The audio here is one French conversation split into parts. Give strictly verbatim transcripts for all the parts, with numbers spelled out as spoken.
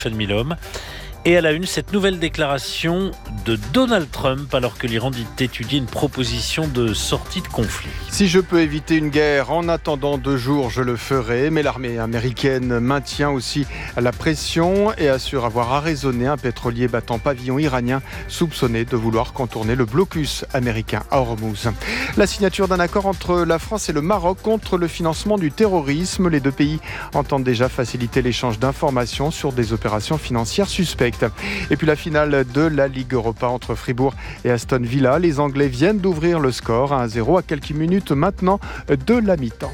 Milhomme. Et à la une, cette nouvelle déclaration de Donald Trump alors que l'Iran dit étudier une proposition de sortie de conflit. Si je peux éviter une guerre en attendant deux jours, je le ferai. Mais l'armée américaine maintient aussi la pression et assure avoir arraisonné un pétrolier battant pavillon iranien soupçonné de vouloir contourner le blocus américain à Hormuz. La signature d'un accord entre la France et le Maroc contre le financement du terrorisme. Les deux pays entendent déjà faciliter l'échange d'informations sur des opérations financières suspectes. Et puis la finale de la Ligue Europa entre Fribourg et Aston Villa. Les Anglais viennent d'ouvrir le score à un zéro à quelques minutes maintenant de la mi-temps.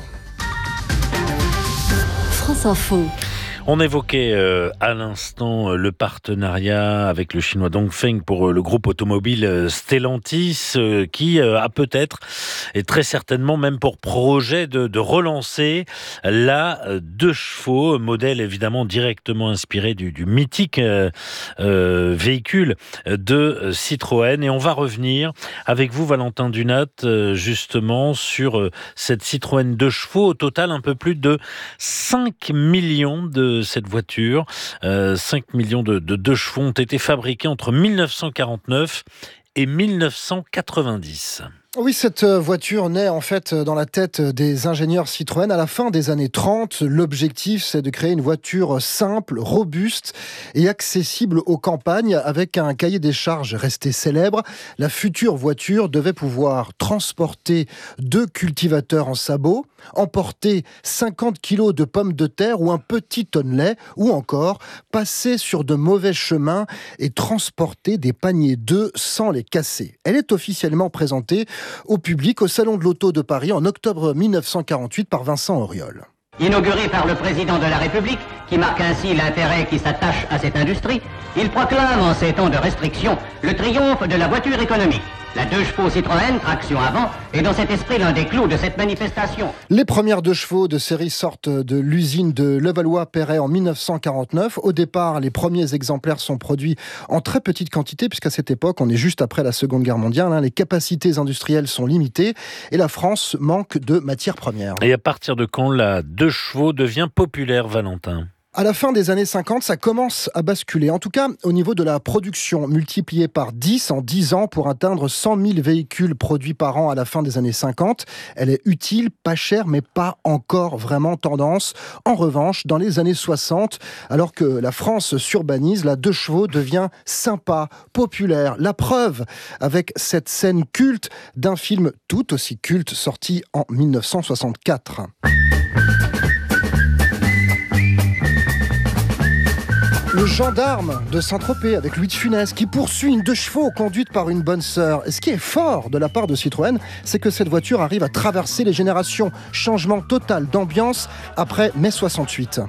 France Info. On évoquait euh, à l'instant euh, le partenariat avec le chinois Dongfeng pour euh, le groupe automobile euh, Stellantis euh, qui euh, a peut-être et très certainement même pour projet de, de relancer la euh, deux chevaux, modèle évidemment directement inspiré du, du mythique euh, euh, véhicule de euh, Citroën. Et on va revenir avec vous, Valentin Dunat, euh, justement sur euh, cette Citroën deux chevaux. Au total, un peu plus de cinq millions de cette voiture. Euh, cinq millions de, de deux chevaux ont été fabriqués entre mille neuf cent quarante-neuf et mille neuf cent quatre-vingt-dix. Oui, cette voiture naît en fait dans la tête des ingénieurs Citroën à la fin des années trente. L'objectif, c'est de créer une voiture simple, robuste et accessible aux campagnes avec un cahier des charges resté célèbre. La future voiture devait pouvoir transporter deux cultivateurs en sabots, emporter cinquante kilos de pommes de terre ou un petit tonnelet, ou encore passer sur de mauvais chemins et transporter des paniers d'œufs sans les casser. Elle est officiellement présentée au public au Salon de l'Auto de Paris en octobre mille neuf cent quarante-huit par Vincent Auriol. Inauguré par le président de la République, qui marque ainsi l'intérêt qui s'attache à cette industrie, il proclame en ces temps de restriction le triomphe de la voiture économique. La deux chevaux Citroën, traction avant, est dans cet esprit l'un des clous de cette manifestation. Les premières deux chevaux de série sortent de l'usine de Levallois-Perret en mille neuf cent quarante-neuf. Au départ, les premiers exemplaires sont produits en très petite quantité, puisqu'à cette époque, on est juste après la Seconde Guerre mondiale. Hein, les capacités industrielles sont limitées et la France manque de matières premières. Et à partir de quand la deux chevaux devient populaire, Valentin ? À la fin des années cinquante, ça commence à basculer. En tout cas, au niveau de la production, multipliée par dix en dix ans pour atteindre cent mille véhicules produits par an à la fin des années cinquante. Elle est utile, pas chère, mais pas encore vraiment tendance. En revanche, dans les années soixante, alors que la France s'urbanise, la deux chevaux devient sympa, populaire. La preuve avec cette scène culte d'un film tout aussi culte sorti en mille neuf cent soixante-quatre. Le gendarme de Saint-Tropez avec Louis de Funès qui poursuit une deux chevaux conduite par une bonne sœur. Et ce qui est fort de la part de Citroën, c'est que cette voiture arrive à traverser les générations. Changement total d'ambiance après mai soixante-huit.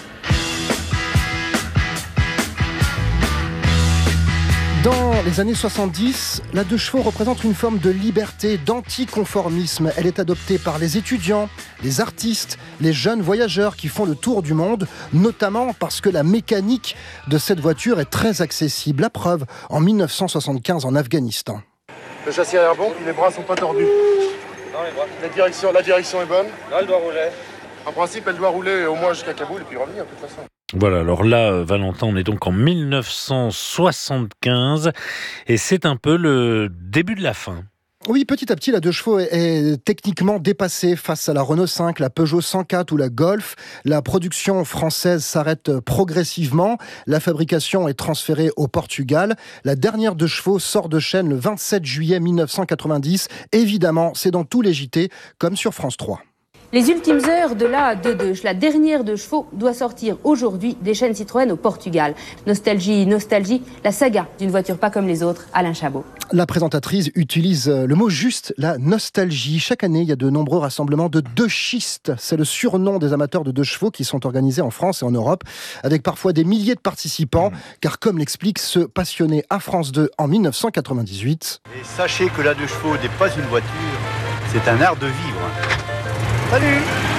Dans les années soixante-dix, la deux chevaux représente une forme de liberté, d'anticonformisme. Elle est adoptée par les étudiants, les artistes, les jeunes voyageurs qui font le tour du monde, notamment parce que la mécanique de cette voiture est très accessible. La preuve, en mille neuf cent soixante-quinze en Afghanistan. Le châssis arrière bon, puis les bras sont pas tordus. Non, les bras. La direction, la direction est bonne. Là, elle doit rouler. En principe, elle doit rouler au moins jusqu'à Kaboul et puis revenir de toute façon. Voilà, alors là, Valentin, on est donc en mille neuf cent soixante-quinze et c'est un peu le début de la fin. Oui, petit à petit, la deux chevaux est, est techniquement dépassée face à la Renault cinq, la Peugeot cent quatre ou la Golf. La production française s'arrête progressivement. La fabrication est transférée au Portugal. La dernière deux chevaux sort de chaîne le vingt-sept juillet mille neuf cent quatre-vingt-dix. Évidemment, c'est dans tous les J T, comme sur France trois. Les ultimes heures de la deux deux, la dernière deux chevaux, doit sortir aujourd'hui des chaînes Citroën au Portugal. Nostalgie, nostalgie, la saga d'une voiture pas comme les autres, Alain Chabot. La présentatrice utilise le mot juste, la nostalgie. Chaque année, il y a de nombreux rassemblements de deux schistes. C'est le surnom des amateurs de deux chevaux qui sont organisés en France et en Europe, avec parfois des milliers de participants. Car comme l'explique ce passionné à France deux en mille neuf cent quatre-vingt-dix-huit... Et sachez que la deux chevaux n'est pas une voiture, c'est un art de vivre. Salut!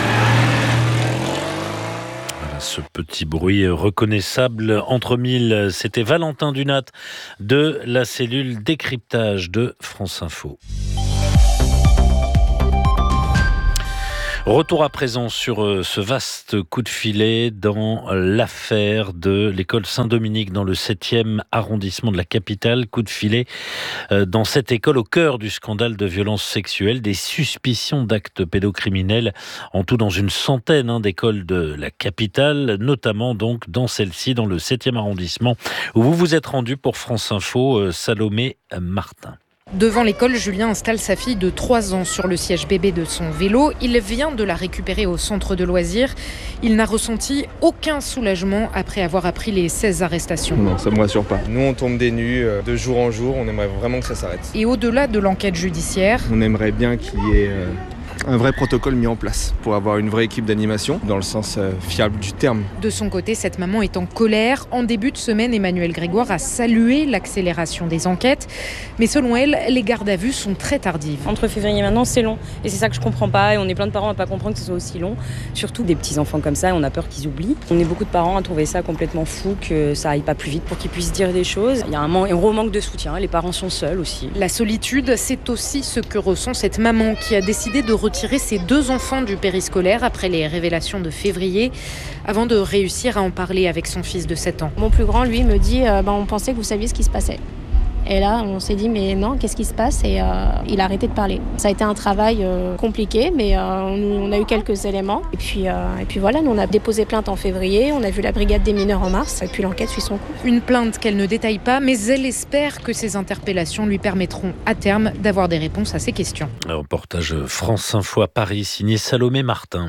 Voilà, ce petit bruit reconnaissable entre mille, c'était Valentin Dunat de la cellule décryptage de France Info. Retour à présent sur ce vaste coup de filet dans l'affaire de l'école Saint-Dominique dans le septième arrondissement de la capitale. Coup de filet dans cette école au cœur du scandale de violences sexuelles, des suspicions d'actes pédocriminels en tout dans une centaine hein, d'écoles de la capitale, notamment donc dans celle-ci, dans le septième arrondissement, où vous vous êtes rendu pour France Info, Salomé Martin. Devant l'école, Julien installe sa fille de trois ans sur le siège bébé de son vélo. Il vient de la récupérer au centre de loisirs. Il n'a ressenti aucun soulagement après avoir appris les seize arrestations. Non, ça ne me rassure pas. Nous, on tombe des nues de jour en jour. On aimerait vraiment que ça s'arrête. Et au-delà de l'enquête judiciaire, on aimerait bien qu'il y ait euh, un vrai protocole mis en place pour avoir une vraie équipe d'animation, dans le sens euh, fiable du terme. De son côté, cette maman est en colère. En début de semaine, Emmanuelle Grégoire a salué l'accélération des enquêtes. Mais selon elle, les gardes à vue sont très tardives. Entre février et maintenant, c'est long. Et c'est ça que je comprends pas. Et on est plein de parents à pas comprendre que ce soit aussi long. Surtout des petits-enfants comme ça, on a peur qu'ils oublient. On est beaucoup de parents à trouver ça complètement fou, que ça aille pas plus vite pour qu'ils puissent dire des choses. Il y a un, man- un gros manque de soutien. Les parents sont seuls aussi. La solitude, c'est aussi ce que ressent cette maman qui a décidé de retirer ses deux enfants du périscolaire après les révélations de février, avant de réussir à en parler avec son fils de sept ans. Mon plus grand, lui, me dit euh, bah, on pensait que vous saviez ce qui se passait. Et là, on s'est dit, mais non, qu'est-ce qui se passe ? Et euh, il a arrêté de parler. Ça a été un travail euh, compliqué, mais euh, on, on a eu quelques éléments. Et puis, euh, et puis voilà, nous, on a déposé plainte en février, on a vu la brigade des mineurs en mars, et puis l'enquête suit son cours. Une plainte qu'elle ne détaille pas, mais elle espère que ces interpellations lui permettront à terme d'avoir des réponses à ses questions. Un reportage France Info à Paris, signé Salomé Martin.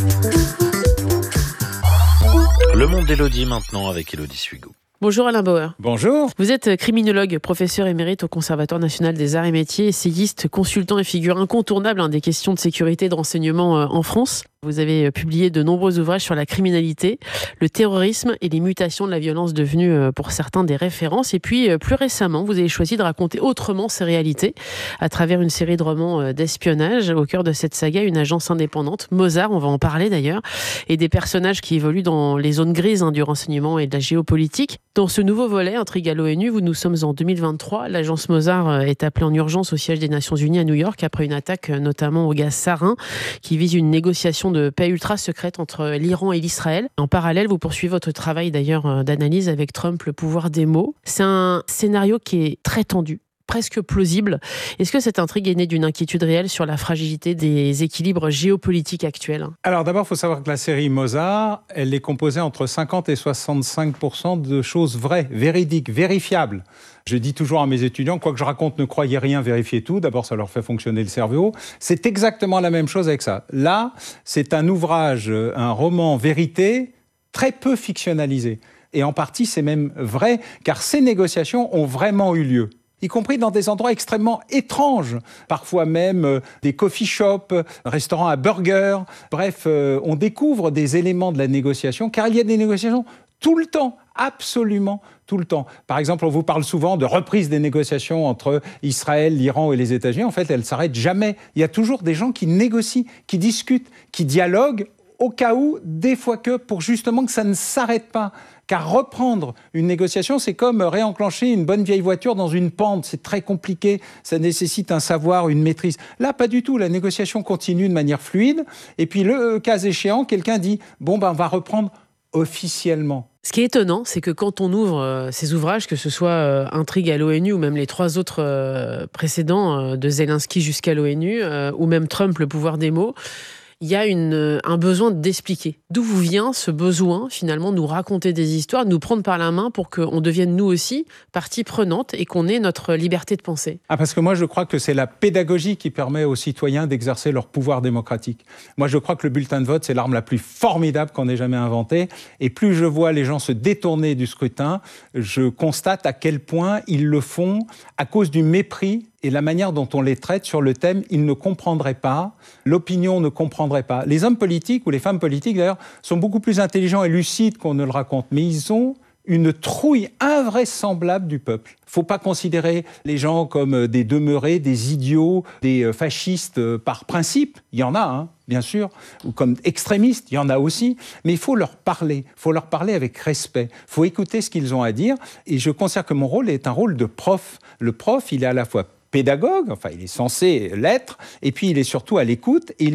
Le monde d'Élodie maintenant, avec Élodie Suigo. Bonjour Alain Bauer. Bonjour. Vous êtes criminologue, professeur émérite au Conservatoire national des arts et métiers, essayiste, consultant et figure incontournable hein, des questions de sécurité et de renseignement euh, en France. Vous avez publié de nombreux ouvrages sur la criminalité, le terrorisme et les mutations de la violence devenues euh, pour certains des références. Et puis euh, plus récemment, vous avez choisi de raconter autrement ces réalités à travers une série de romans euh, d'espionnage. Au cœur de cette saga, une agence indépendante, Mozart, on va en parler d'ailleurs, et des personnages qui évoluent dans les zones grises hein, du renseignement et de la géopolitique. Dans ce nouveau volet, Intrigue à l'ONU, où nous sommes en deux mille vingt-trois, l'agence Mozart est appelée en urgence au siège des Nations Unies à New York après une attaque notamment au gaz sarin qui vise une négociation de paix ultra secrète entre l'Iran et l'Israël. En parallèle, vous poursuivez votre travail d'ailleurs d'analyse avec Trump, le pouvoir des mots. C'est un scénario qui est très tendu, presque plausible. Est-ce que cette intrigue est née d'une inquiétude réelle sur la fragilité des équilibres géopolitiques actuels ? Alors d'abord, il faut savoir que la série Mozart, elle est composée entre cinquante et soixante-cinq pour cent de choses vraies, véridiques, vérifiables. Je dis toujours à mes étudiants, quoi que je raconte, ne croyez rien, vérifiez tout. D'abord, ça leur fait fonctionner le cerveau. C'est exactement la même chose avec ça. Là, c'est un ouvrage, un roman vérité, très peu fictionnalisé. Et en partie, c'est même vrai, car ces négociations ont vraiment eu lieu. Y compris dans des endroits extrêmement étranges, parfois même euh, des coffee shops, restaurants à burgers. Bref, euh, on découvre des éléments de la négociation, car il y a des négociations tout le temps, absolument tout le temps. Par exemple, on vous parle souvent de reprise des négociations entre Israël, l'Iran et les États-Unis. En fait, elles ne s'arrêtent jamais. Il y a toujours des gens qui négocient, qui discutent, qui dialoguent, au cas où, des fois que, pour justement que ça ne s'arrête pas. Car reprendre une négociation, c'est comme réenclencher une bonne vieille voiture dans une pente. C'est très compliqué, ça nécessite un savoir, une maîtrise. Là, pas du tout. La négociation continue de manière fluide. Et puis, le cas échéant, quelqu'un dit « bon, ben, on va reprendre officiellement ». Ce qui est étonnant, c'est que quand on ouvre euh, ces ouvrages, que ce soit euh, Intrigue à l'ONU ou même les trois autres euh, précédents, euh, de Zelensky jusqu'à l'ONU, euh, ou même Trump, le pouvoir des mots, il y a une, un besoin d'expliquer. D'où vous vient ce besoin, finalement, de nous raconter des histoires, de nous prendre par la main pour qu'on devienne, nous aussi, partie prenante et qu'on ait notre liberté de penser ? Ah, parce que moi, je crois que c'est la pédagogie qui permet aux citoyens d'exercer leur pouvoir démocratique. Moi, je crois que le bulletin de vote, c'est l'arme la plus formidable qu'on ait jamais inventée. Et plus je vois les gens se détourner du scrutin, je constate à quel point ils le font à cause du mépris et la manière dont on les traite sur le thème, ils ne comprendraient pas, l'opinion ne comprendrait pas. Les hommes politiques, ou les femmes politiques d'ailleurs, sont beaucoup plus intelligents et lucides qu'on ne le raconte, mais ils ont une trouille invraisemblable du peuple. Il ne faut pas considérer les gens comme des demeurés, des idiots, des fascistes par principe. Il y en a, hein, bien sûr, ou comme extrémistes, il y en a aussi. Mais il faut leur parler, il faut leur parler avec respect. Il faut écouter ce qu'ils ont à dire. Et je considère que mon rôle est un rôle de prof. Le prof, il est à la fois pédagogue, enfin il est censé l'être, et puis il est surtout à l'écoute, et il doit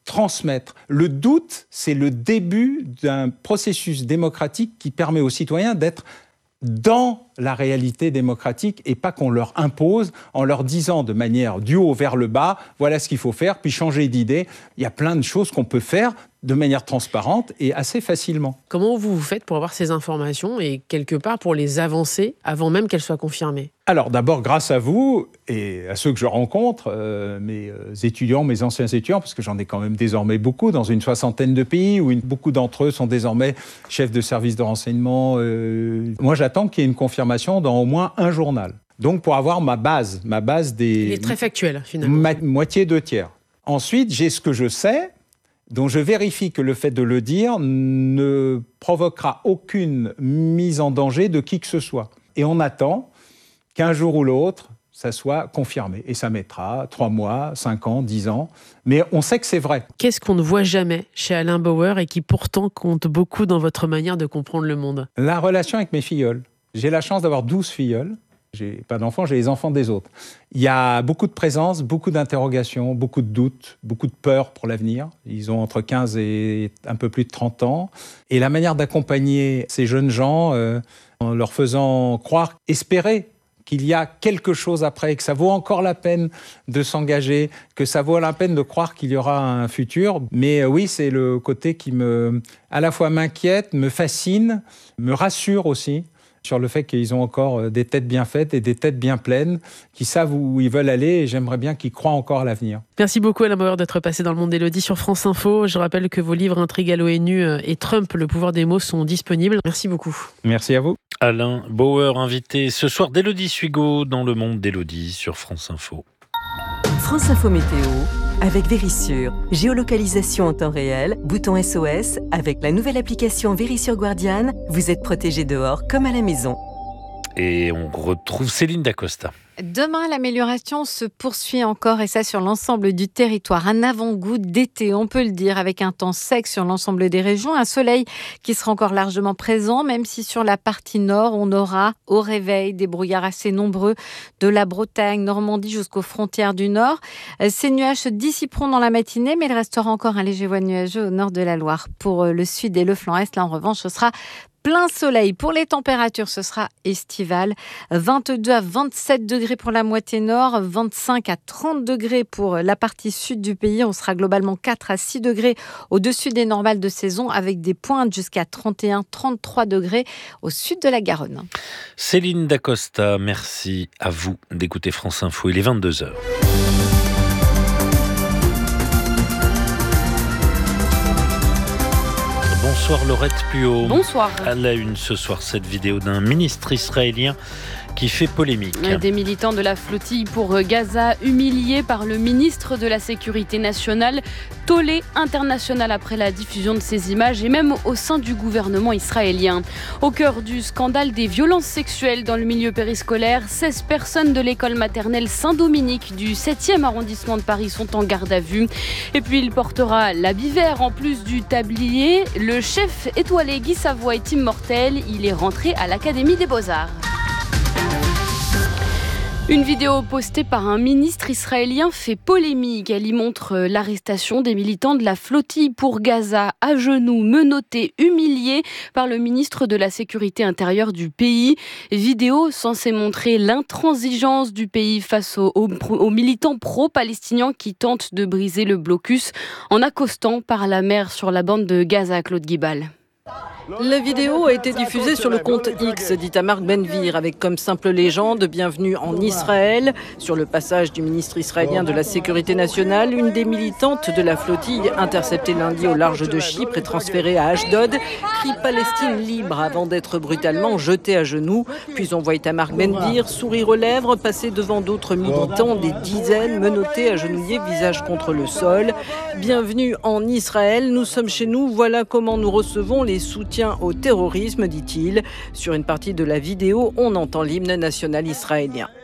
transmettre. Le doute, c'est le début d'un processus démocratique qui permet aux citoyens d'être dans la réalité démocratique et pas qu'on leur impose en leur disant de manière du haut vers le bas, voilà ce qu'il faut faire, puis changer d'idée. Il y a plein de choses qu'on peut faire de manière transparente et assez facilement. Comment vous vous faites pour avoir ces informations et quelque part pour les avancer avant même qu'elles soient confirmées ? Alors d'abord, grâce à vous et à ceux que je rencontre, euh, mes euh, étudiants, mes anciens étudiants, parce que j'en ai quand même désormais beaucoup dans une soixantaine de pays où une, beaucoup d'entre eux sont désormais chefs de service de renseignement. Euh, moi, j'attends qu'il y ait une confirmation dans au moins un journal. Donc pour avoir ma base, ma base des... Il est très factuel, finalement. Ma, moitié, deux tiers. Ensuite, j'ai ce que je sais, dont je vérifie que le fait de le dire ne provoquera aucune mise en danger de qui que ce soit. Et on attend qu'un jour ou l'autre, ça soit confirmé. Et ça mettra trois mois, cinq ans, dix ans. Mais on sait que c'est vrai. Qu'est-ce qu'on ne voit jamais chez Alain Bauer et qui pourtant compte beaucoup dans votre manière de comprendre le monde ? La relation avec mes filleuls. J'ai la chance d'avoir douze filleuls. J'ai pas d'enfants, j'ai les enfants des autres. Il y a beaucoup de présence, beaucoup d'interrogations, beaucoup de doutes, beaucoup de peur pour l'avenir. Ils ont entre quinze et un peu plus de trente ans. Et la manière d'accompagner ces jeunes gens, euh, en leur faisant croire, espérer qu'il y a quelque chose après, que ça vaut encore la peine de s'engager, que ça vaut la peine de croire qu'il y aura un futur. Mais euh, oui, c'est le côté qui me, à la fois m'inquiète, me fascine, me rassure aussi, sur le fait qu'ils ont encore des têtes bien faites et des têtes bien pleines, qui savent où ils veulent aller et j'aimerais bien qu'ils croient encore à l'avenir. Merci beaucoup Alain Bauer d'être passé dans le monde d'Élodie sur France Info. Je rappelle que vos livres Intrigue à l'ONU et Trump, le pouvoir des mots sont disponibles. Merci beaucoup. Merci à vous. Alain Bauer, invité ce soir d'Élodie Suigo dans le monde d'Élodie sur France Info. France Info Météo avec Vérissure. Géolocalisation en temps réel, bouton S O S. Avec la nouvelle application Vérissure Guardian, vous êtes protégé dehors comme à la maison. Et on retrouve Céline Dacosta. Demain, l'amélioration se poursuit encore et ça sur l'ensemble du territoire. Un avant-goût d'été, on peut le dire, avec un temps sec sur l'ensemble des régions. Un soleil qui sera encore largement présent, même si sur la partie nord, on aura au réveil des brouillards assez nombreux de la Bretagne, Normandie jusqu'aux frontières du nord. Ces nuages se dissiperont dans la matinée, mais il restera encore un léger voile nuageux au nord de la Loire. Pour le sud et le flanc est, là en revanche, ce sera plein soleil. Pour les températures, ce sera estival. vingt-deux à vingt-sept degrés pour la moitié nord, vingt-cinq à trente degrés pour la partie sud du pays. On sera globalement quatre à six degrés au-dessus des normales de saison avec des pointes jusqu'à trente et un à trente-trois degrés au sud de la Garonne. Céline Dacosta, merci à vous d'écouter France Info. Il est vingt-deux heures. Bonsoir Laurette Puot. Bonsoir. À la une ce soir, cette vidéo d'un ministre israélien qui fait polémique. Des militants de la flottille pour Gaza humiliés par le ministre de la Sécurité nationale, tollé international après la diffusion de ces images et même au sein du gouvernement israélien. Au cœur du scandale des violences sexuelles dans le milieu périscolaire, seize personnes de l'école maternelle Saint-Dominique du septième arrondissement de Paris sont en garde à vue. Et puis il portera l'habit vert en plus du tablier. Le chef étoilé Guy Savoy est immortel. Il est rentré à l'Académie des Beaux-Arts. Une vidéo postée par un ministre israélien fait polémique. Elle y montre l'arrestation des militants de la flottille pour Gaza, à genoux, menottés, humiliés par le ministre de la Sécurité intérieure du pays. Vidéo censée montrer l'intransigeance du pays face aux, aux, aux militants pro-palestiniens qui tentent de briser le blocus en accostant par la mer sur la bande de Gaza. Claude Guibal. La vidéo a été diffusée sur le compte X d'Itamar Ben-Gvir avec comme simple légende « Bienvenue en Israël ». Sur le passage du ministre israélien de la Sécurité nationale, une des militantes de la flottille interceptée lundi au large de Chypre et transférée à Ashdod crie « Palestine libre » avant d'être brutalement jetée à genoux. Puis on voit Itamar Ben-Gvir, sourire aux lèvres, passer devant d'autres militants, des dizaines menottés, agenouillés, visage contre le sol. « Bienvenue en Israël, nous sommes chez nous, voilà comment nous recevons les soutiens au terrorisme », dit-il. Sur une partie de la vidéo, on entend l'hymne national israélien.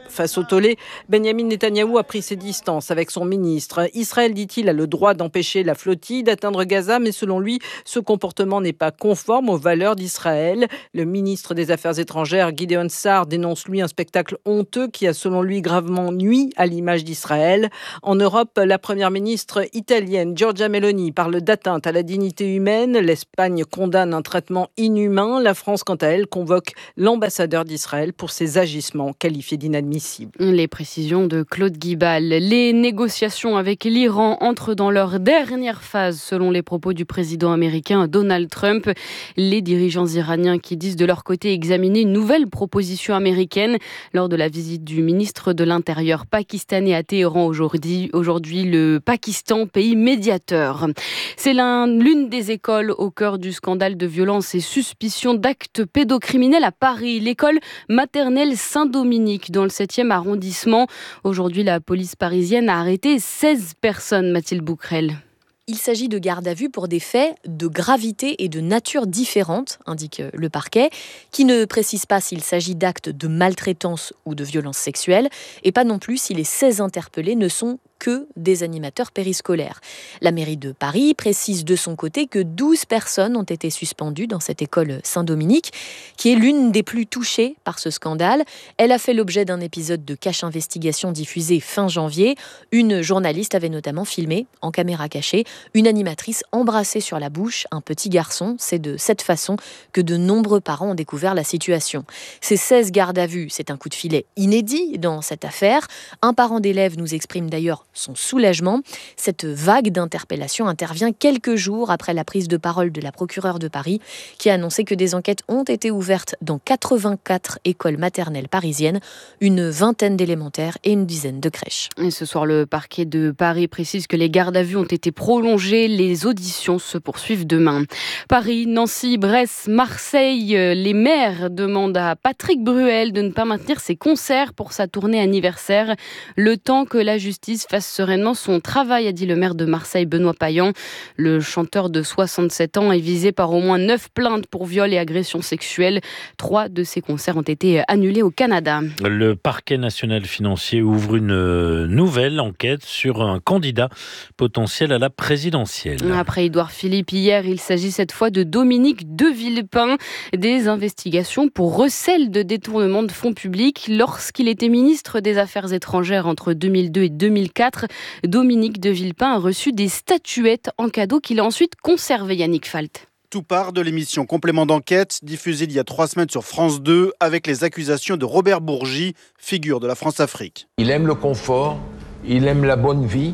Face au tollé, Benyamin Netanyahou a pris ses distances avec son ministre. Israël, dit-il, a le droit d'empêcher la flottille d'atteindre Gaza, mais selon lui, ce comportement n'est pas conforme aux valeurs d'Israël. Le ministre des Affaires étrangères, Gideon Sa'ar, dénonce lui un spectacle honteux qui a selon lui gravement nui à l'image d'Israël. En Europe, la première ministre italienne, Giorgia Meloni, parle d'atteinte à la dignité humaine. L'Espagne condamne un traitement inhumain. La France, quant à elle, convoque l'ambassadeur d'Israël pour ses agissements qualifiés d'inadmissibles. Les précisions de Claude Guibal. Les négociations avec l'Iran entrent dans leur dernière phase, selon les propos du président américain Donald Trump. Les dirigeants iraniens qui disent de leur côté examiner une nouvelle proposition américaine lors de la visite du ministre de l'Intérieur pakistanais à Téhéran aujourd'hui. Aujourd'hui, le Pakistan, pays médiateur. C'est l'un, l'une des écoles au cœur du scandale de violence et suspicion d'actes pédocriminels à Paris. L'école maternelle Saint-Dominique dans le septième arrondissement. Aujourd'hui, la police parisienne a arrêté seize personnes, Mathilde Bouquerel. Il s'agit de garde à vue pour des faits de gravité et de nature différentes, indique le parquet, qui ne précise pas s'il s'agit d'actes de maltraitance ou de violence sexuelle, et pas non plus si les seize interpellés ne sont que des animateurs périscolaires. La mairie de Paris précise de son côté que douze personnes ont été suspendues dans cette école Saint-Dominique, qui est l'une des plus touchées par ce scandale. Elle a fait l'objet d'un épisode de Cache Investigation diffusé fin janvier. Une journaliste avait notamment filmé, en caméra cachée, une animatrice embrassée sur la bouche un petit garçon. C'est de cette façon que de nombreux parents ont découvert la situation. Ces seize gardes à vue, c'est un coup de filet inédit dans cette affaire. Un parent d'élève nous exprime d'ailleurs son soulagement. Cette vague d'interpellations intervient quelques jours après la prise de parole de la procureure de Paris qui a annoncé que des enquêtes ont été ouvertes dans quatre-vingt-quatre écoles maternelles parisiennes, une vingtaine d'élémentaires et une dizaine de crèches. Et ce soir, le parquet de Paris précise que les gardes à vue ont été prolongées. Les auditions se poursuivent demain. Paris, Nancy, Brest, Marseille, les maires demandent à Patrick Bruel de ne pas maintenir ses concerts pour sa tournée anniversaire. Le temps que la justice fasse sereinement son travail, a dit le maire de Marseille, Benoît Payan. Le chanteur de soixante-sept ans est visé par au moins neuf plaintes pour viol et agression sexuelle. Trois de ses concerts ont été annulés au Canada. Le parquet national financier ouvre une nouvelle enquête sur un candidat potentiel à la présidentielle. Après Édouard Philippe hier, il s'agit cette fois de Dominique de Villepin. Des investigations pour recel de détournement de fonds publics. Lorsqu'il était ministre des Affaires étrangères entre deux mille deux et deux mille quatre, Dominique de Villepin a reçu des statuettes en cadeau qu'il a ensuite conservées, Yannick Falt. Tout part de l'émission Complément d'enquête, diffusée il y a trois semaines sur France deux, avec les accusations de Robert Bourgi, figure de la France-Afrique. Il aime le confort, il aime la bonne vie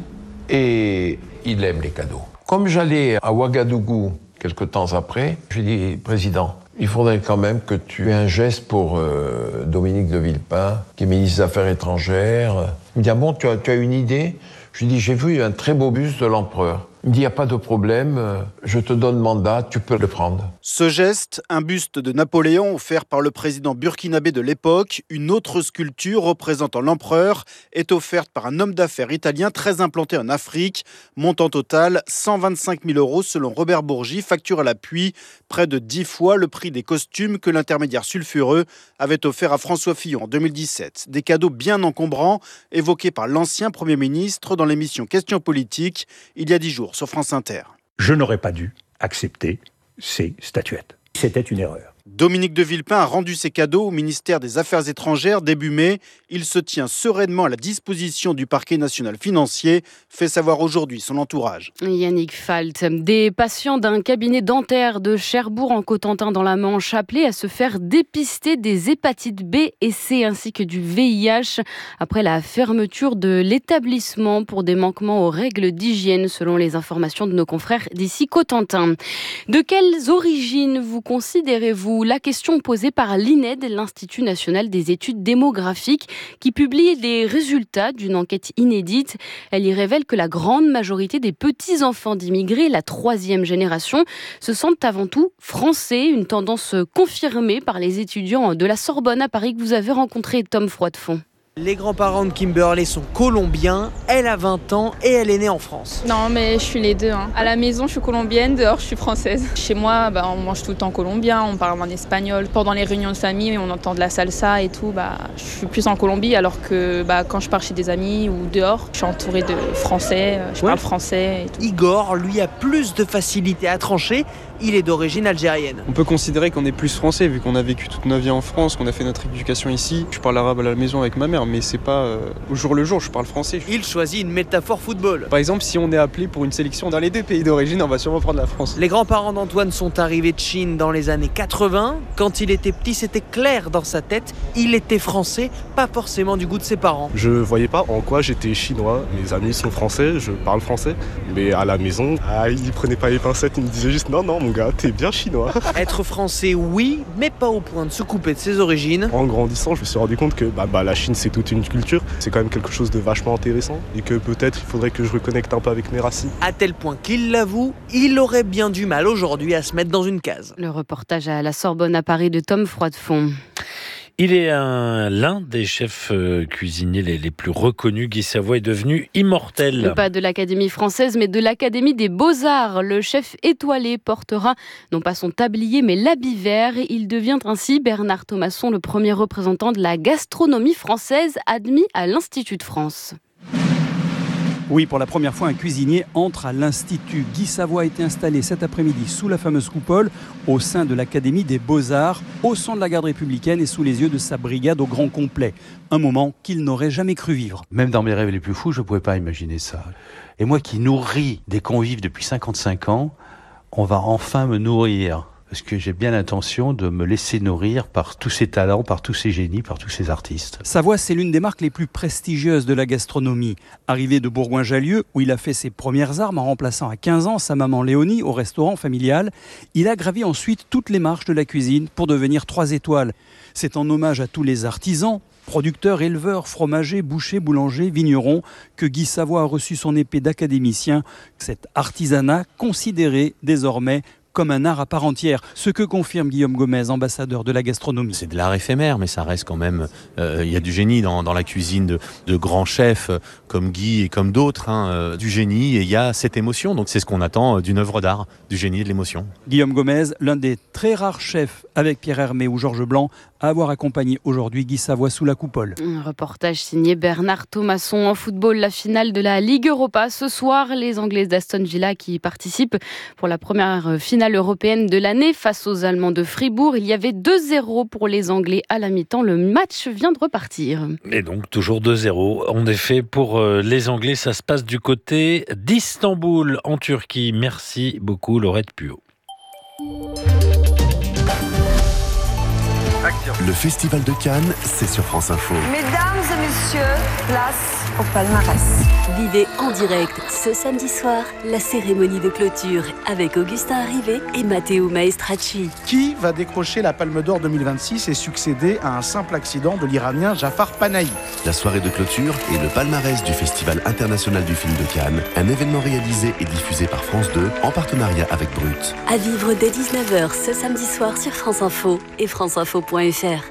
et il aime les cadeaux. Comme j'allais à Ouagadougou quelques temps après, j'ai dit, président, il faudrait quand même que tu aies un geste pour euh, Dominique de Villepin, qui est ministre des Affaires étrangères. Il me dit, ah bon, tu as, tu as une idée ? Je lui dis, j'ai vu un très beau buste de l'empereur. Il me dit, il n'y a pas de problème, je te donne mandat, tu peux le prendre. Ce geste, un buste de Napoléon offert par le président burkinabé de l'époque, une autre sculpture représentant l'empereur, est offerte par un homme d'affaires italien très implanté en Afrique. Montant total, cent vingt-cinq mille euros selon Robert Bourgi, facture à l'appui, près de dix fois le prix des costumes que l'intermédiaire sulfureux avait offert à François Fillon en deux mille dix-sept. Des cadeaux bien encombrants, évoqués par l'ancien Premier ministre dans l'émission Questions politiques, il y a dix jours. Sur France Inter. Je n'aurais pas dû accepter ces statuettes. C'était une erreur. Dominique de Villepin a rendu ses cadeaux au ministère des Affaires étrangères début mai. Il se tient sereinement à la disposition du parquet national financier, fait savoir aujourd'hui son entourage. Yannick Falt, des patients d'un cabinet dentaire de Cherbourg en Cotentin dans la Manche appelés à se faire dépister des hépatites B et C ainsi que du V I H après la fermeture de l'établissement pour des manquements aux règles d'hygiène selon les informations de nos confrères d'ici Cotentin. De quelles origines vous considérez-vous ? La question posée par l'I N E D, l'Institut national des études démographiques, qui publie les résultats d'une enquête inédite. Elle y révèle que la grande majorité des petits-enfants d'immigrés, la troisième génération, se sentent avant tout français, une tendance confirmée par les étudiants de la Sorbonne à Paris que vous avez rencontré, Tom Froidefond. Les grands-parents de Kimberley sont colombiens, elle a vingt ans et elle est née en France. Non mais je suis les deux. Hein. À la maison je suis colombienne, dehors je suis française. Chez moi bah, on mange tout le temps colombien, on parle en espagnol. Pendant les réunions de famille on entend de la salsa et tout. Bah, je suis plus en Colombie alors que bah, quand je pars chez des amis ou dehors, je suis entourée de français, je ouais. parle français et tout. Igor, lui, a plus de facilité à trancher. Il est d'origine algérienne. On peut considérer qu'on est plus français vu qu'on a vécu toute notre vie en France, qu'on a fait notre éducation ici. Je parle arabe à la maison avec ma mère, mais c'est pas euh, au jour le jour, je parle français. Il choisit une métaphore football. Par exemple, si on est appelé pour une sélection dans les deux pays d'origine, on va sûrement prendre la France. Les grands-parents d'Antoine sont arrivés de Chine dans les années quatre-vingts. Quand il était petit, c'était clair dans sa tête. Il était français, pas forcément du goût de ses parents. Je voyais pas en quoi j'étais chinois. Mes amis sont français, je parle français. Mais à la maison, ah, ils prenaient pas les pincettes, ils me disaient juste non, non, mon gars, t'es bien chinois. Être français, oui, mais pas au point de se couper de ses origines. En grandissant, je me suis rendu compte que bah, bah, la Chine, c'est toute une culture. C'est quand même quelque chose de vachement intéressant. Et que peut-être il faudrait que je reconnecte un peu avec mes racines. À tel point qu'il l'avoue, il aurait bien du mal aujourd'hui à se mettre dans une case. Le reportage à la Sorbonne à Paris de Tom Froidefond. Il est un, l'un des chefs euh, cuisiniers les, les plus reconnus. Guy Savoy est devenu immortel. Pas de l'Académie française, mais de l'Académie des Beaux-Arts. Le chef étoilé portera non pas son tablier, mais l'habit vert. Il devient ainsi, Bernard Thomasson, le premier représentant de la gastronomie française admis à l'Institut de France. Oui, pour la première fois, un cuisinier entre à l'Institut. Guy Savoy a été installé cet après-midi sous la fameuse coupole au sein de l'Académie des Beaux-Arts, au sein de la garde républicaine et sous les yeux de sa brigade au grand complet. Un moment qu'il n'aurait jamais cru vivre. Même dans mes rêves les plus fous, je ne pouvais pas imaginer ça. Et moi qui nourris des convives depuis cinquante-cinq ans, on va enfin me nourrir. Parce que j'ai bien l'intention de me laisser nourrir par tous ces talents, par tous ces génies, par tous ces artistes. Savoy, c'est l'une des marques les plus prestigieuses de la gastronomie. Arrivé de Bourgoin-Jallieu, où il a fait ses premières armes en remplaçant à quinze ans sa maman Léonie au restaurant familial, il a gravi ensuite toutes les marches de la cuisine pour devenir trois étoiles. C'est en hommage à tous les artisans, producteurs, éleveurs, fromagers, bouchers, boulangers, vignerons, que Guy Savoy a reçu son épée d'académicien. Cet artisanat considéré désormais comme un art à part entière, ce que confirme Guillaume Gomez, ambassadeur de la gastronomie. C'est de l'art éphémère, mais ça reste quand même... Il euh, y a du génie dans, dans la cuisine de, de grands chefs euh, comme Guy et comme d'autres, hein, euh, du génie, et il y a cette émotion. Donc c'est ce qu'on attend euh, d'une œuvre d'art, du génie et de l'émotion. Guillaume Gomez, l'un des très rares chefs, avec Pierre Hermé ou Georges Blanc, à avoir accompagné aujourd'hui Guy Savoy sous la coupole. Un reportage signé Bernard Thomasson. En football, la finale de la Ligue Europa. Ce soir, les Anglais d'Aston Villa qui participent pour la première finale européenne de l'année face aux Allemands de Fribourg. Il y avait deux zéro pour les Anglais à la mi-temps. Le match vient de repartir. Et donc, toujours deux zéro. En effet, pour les Anglais, ça se passe du côté d'Istanbul, en Turquie. Merci beaucoup, Laurette Puot. Le Festival de Cannes, c'est sur France Info. Mesdames et messieurs, place au palmarès. Vivez en direct ce samedi soir la cérémonie de clôture avec Augustin Arrivé et Matteo Maestracci. Qui va décrocher la Palme d'Or deux mille vingt-six et succéder à un simple accident de l'Iranien Jafar Panahi? La soirée de clôture et le palmarès du Festival international du film de Cannes, un événement réalisé et diffusé par France deux en partenariat avec Brut. À vivre dès dix-neuf heures ce samedi soir sur France Info et franceinfo point f r.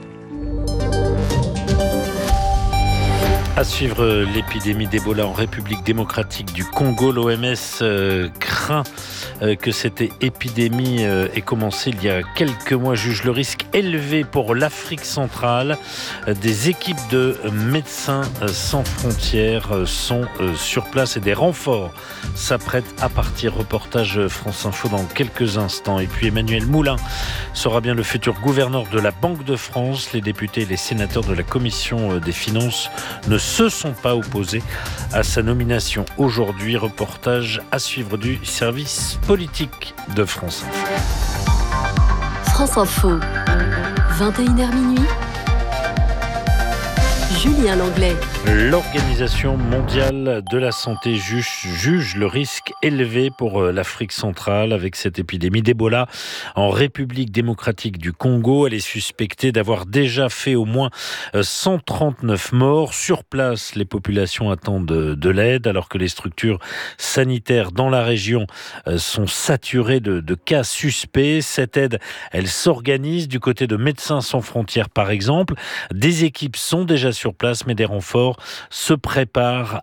À suivre l'épidémie d'Ebola en République démocratique du Congo, l'O M S euh, craint euh, que cette épidémie euh, ait commencé il y a quelques mois, juge le risque élevé pour l'Afrique centrale. Euh, des équipes de médecins sans frontières euh, sont euh, sur place et des renforts s'apprêtent à partir. Reportage France Info dans quelques instants. Et puis Emmanuel Moulin sera bien le futur gouverneur de la Banque de France. Les députés et les sénateurs de la Commission des finances ne se sont pas opposés à sa nomination aujourd'hui. Reportage à suivre du service politique de France Info. France Info, vingt et une heures minuit. Julien Langlais. L'Organisation mondiale de la santé juge, juge le risque élevé pour l'Afrique centrale avec cette épidémie d'Ebola en République démocratique du Congo. Elle est suspectée d'avoir déjà fait au moins cent trente-neuf morts. Sur place, les populations attendent de, de l'aide alors que les structures sanitaires dans la région sont saturées de, de cas suspects. Cette aide, elle s'organise du côté de Médecins sans frontières par exemple. Des équipes sont déjà sur place mais des renforts se prépare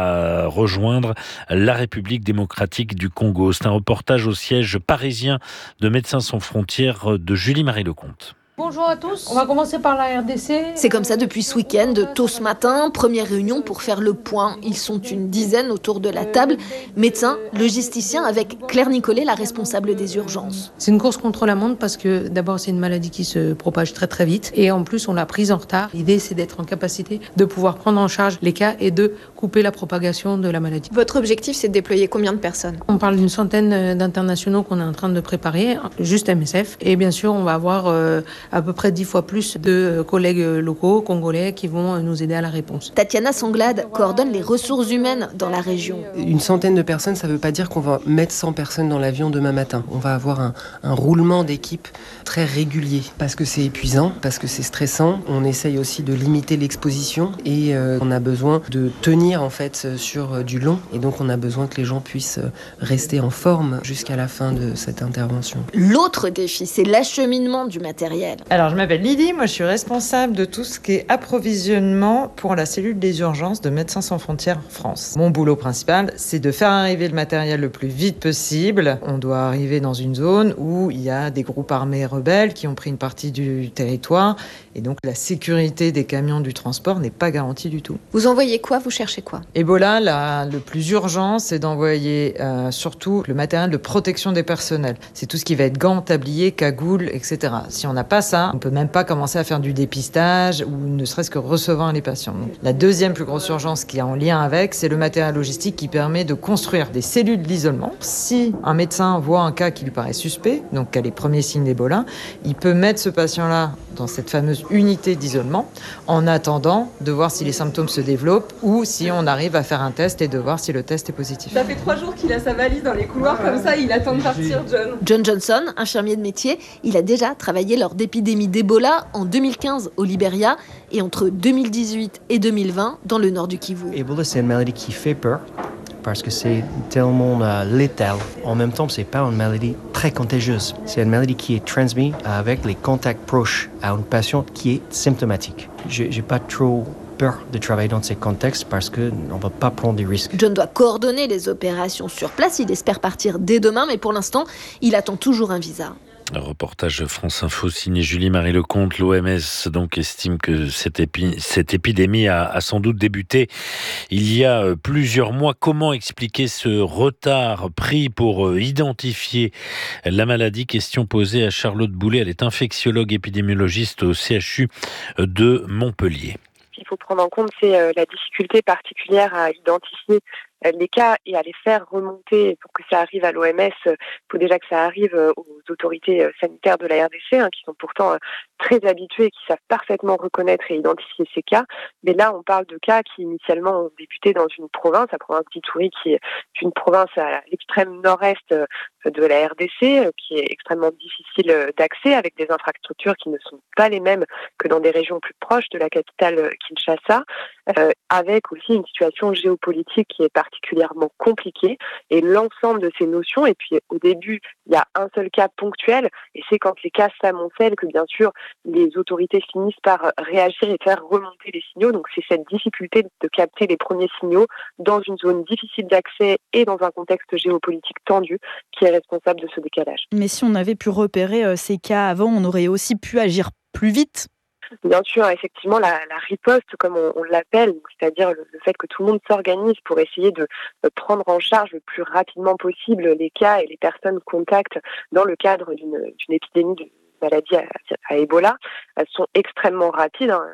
à rejoindre la République démocratique du Congo. C'est un reportage au siège parisien de Médecins sans frontières de Julie-Marie Lecomte. Bonjour à tous, on va commencer par la R D C. C'est comme ça depuis ce week-end, tôt ce matin, première réunion pour faire le point. Ils sont une dizaine autour de la table, médecins, logisticiens, avec Claire Nicolet, la responsable des urgences. C'est une course contre la montre parce que d'abord c'est une maladie qui se propage très très vite et en plus on l'a prise en retard. L'idée c'est d'être en capacité de pouvoir prendre en charge les cas et de couper la propagation de la maladie. Votre objectif c'est de déployer combien de personnes ? On parle d'une centaine d'internationaux qu'on est en train de préparer, juste M S F, et bien sûr on va avoir euh, à peu près dix fois plus de collègues locaux, congolais, qui vont nous aider à la réponse. Tatiana Sanglade coordonne les ressources humaines dans la région. Une centaine de personnes, ça ne veut pas dire qu'on va mettre cent personnes dans l'avion demain matin. On va avoir un, un roulement d'équipe très régulier, parce que c'est épuisant, parce que c'est stressant. On essaye aussi de limiter l'exposition et euh, on a besoin de tenir en fait sur du long. Et donc on a besoin que les gens puissent rester en forme jusqu'à la fin de cette intervention. L'autre défi, c'est l'acheminement du matériel. Alors, je m'appelle Lydie, moi je suis responsable de tout ce qui est approvisionnement pour la cellule des urgences de Médecins sans frontières France. Mon boulot principal, c'est de faire arriver le matériel le plus vite possible. On doit arriver dans une zone où il y a des groupes armés rebelles qui ont pris une partie du territoire et donc la sécurité des camions du transport n'est pas garantie du tout. Vous envoyez quoi ? Vous cherchez quoi ? Ebola, là, le plus urgent, c'est d'envoyer euh, surtout le matériel de protection des personnels. C'est tout ce qui va être gants, tabliers, cagoules, et cetera. Si on n'a pas ça, on peut même pas commencer à faire du dépistage ou ne serait-ce que recevoir les patients. Donc, la deuxième plus grosse urgence qui est en lien avec, c'est le matériel logistique qui permet de construire des cellules d'isolement. Si un médecin voit un cas qui lui paraît suspect, donc qui a les premiers signes d'Ebola, il peut mettre ce patient-là dans cette fameuse unité d'isolement en attendant de voir si les symptômes se développent ou si on arrive à faire un test et de voir si le test est positif. Ça fait trois jours qu'il a sa valise dans les couloirs comme ça, il attend de partir, John. John Johnson, infirmier de métier, il a déjà travaillé lors d'épidémies d'Ebola en deux mille quinze au Libéria et entre deux mille dix-huit et deux mille vingt dans le nord du Kivu. Ebola, c'est une maladie qui fait peur parce que c'est tellement euh, létal. En même temps, c'est pas une maladie très contagieuse. C'est une maladie qui est transmise avec les contacts proches à une patiente qui est symptomatique. J'ai, j'ai pas trop peur de travailler dans ces contextes parce qu'on ne va pas prendre des risques. John doit coordonner les opérations sur place. Il espère partir dès demain, mais pour l'instant, il attend toujours un visa. Un reportage France Info signé Julie-Marie Lecomte. L'O M S donc estime que cette, épi- cette épidémie a, a sans doute débuté il y a plusieurs mois. Comment expliquer ce retard pris pour identifier la maladie ? Question posée à Charlotte Boulet. Elle est infectiologue épidémiologiste au C H U de Montpellier. Ce qu'il faut prendre en compte, c'est la difficulté particulière à identifier les cas et à les faire remonter pour que ça arrive à l'O M S. Il faut déjà que ça arrive aux autorités sanitaires de la R D C, hein, qui sont pourtant très habitués et qui savent parfaitement reconnaître et identifier ces cas. Mais là, on parle de cas qui initialement ont débuté dans une province, la province d'Ituri, qui est une province à l'extrême nord-est de la R D C, qui est extrêmement difficile d'accès, avec des infrastructures qui ne sont pas les mêmes que dans des régions plus proches de la capitale Kinshasa, euh, avec aussi une situation géopolitique qui est particulièrement compliquée. Et l'ensemble de ces notions, et puis au début, il y a un seul cas ponctuel, et c'est quand les cas s'amoncellent que bien sûr les autorités finissent par réagir et faire remonter les signaux. Donc c'est cette difficulté de capter les premiers signaux dans une zone difficile d'accès et dans un contexte géopolitique tendu qui est responsable de ce décalage. Mais si on avait pu repérer euh, ces cas avant, on aurait aussi pu agir plus vite. Bien sûr, effectivement, la, la riposte, comme on, on l'appelle, c'est-à-dire le, le fait que tout le monde s'organise pour essayer de, de prendre en charge le plus rapidement possible les cas et les personnes contacts dans le cadre d'une, d'une épidémie de maladie à, à Ebola, sont extrêmement rapides. Hein.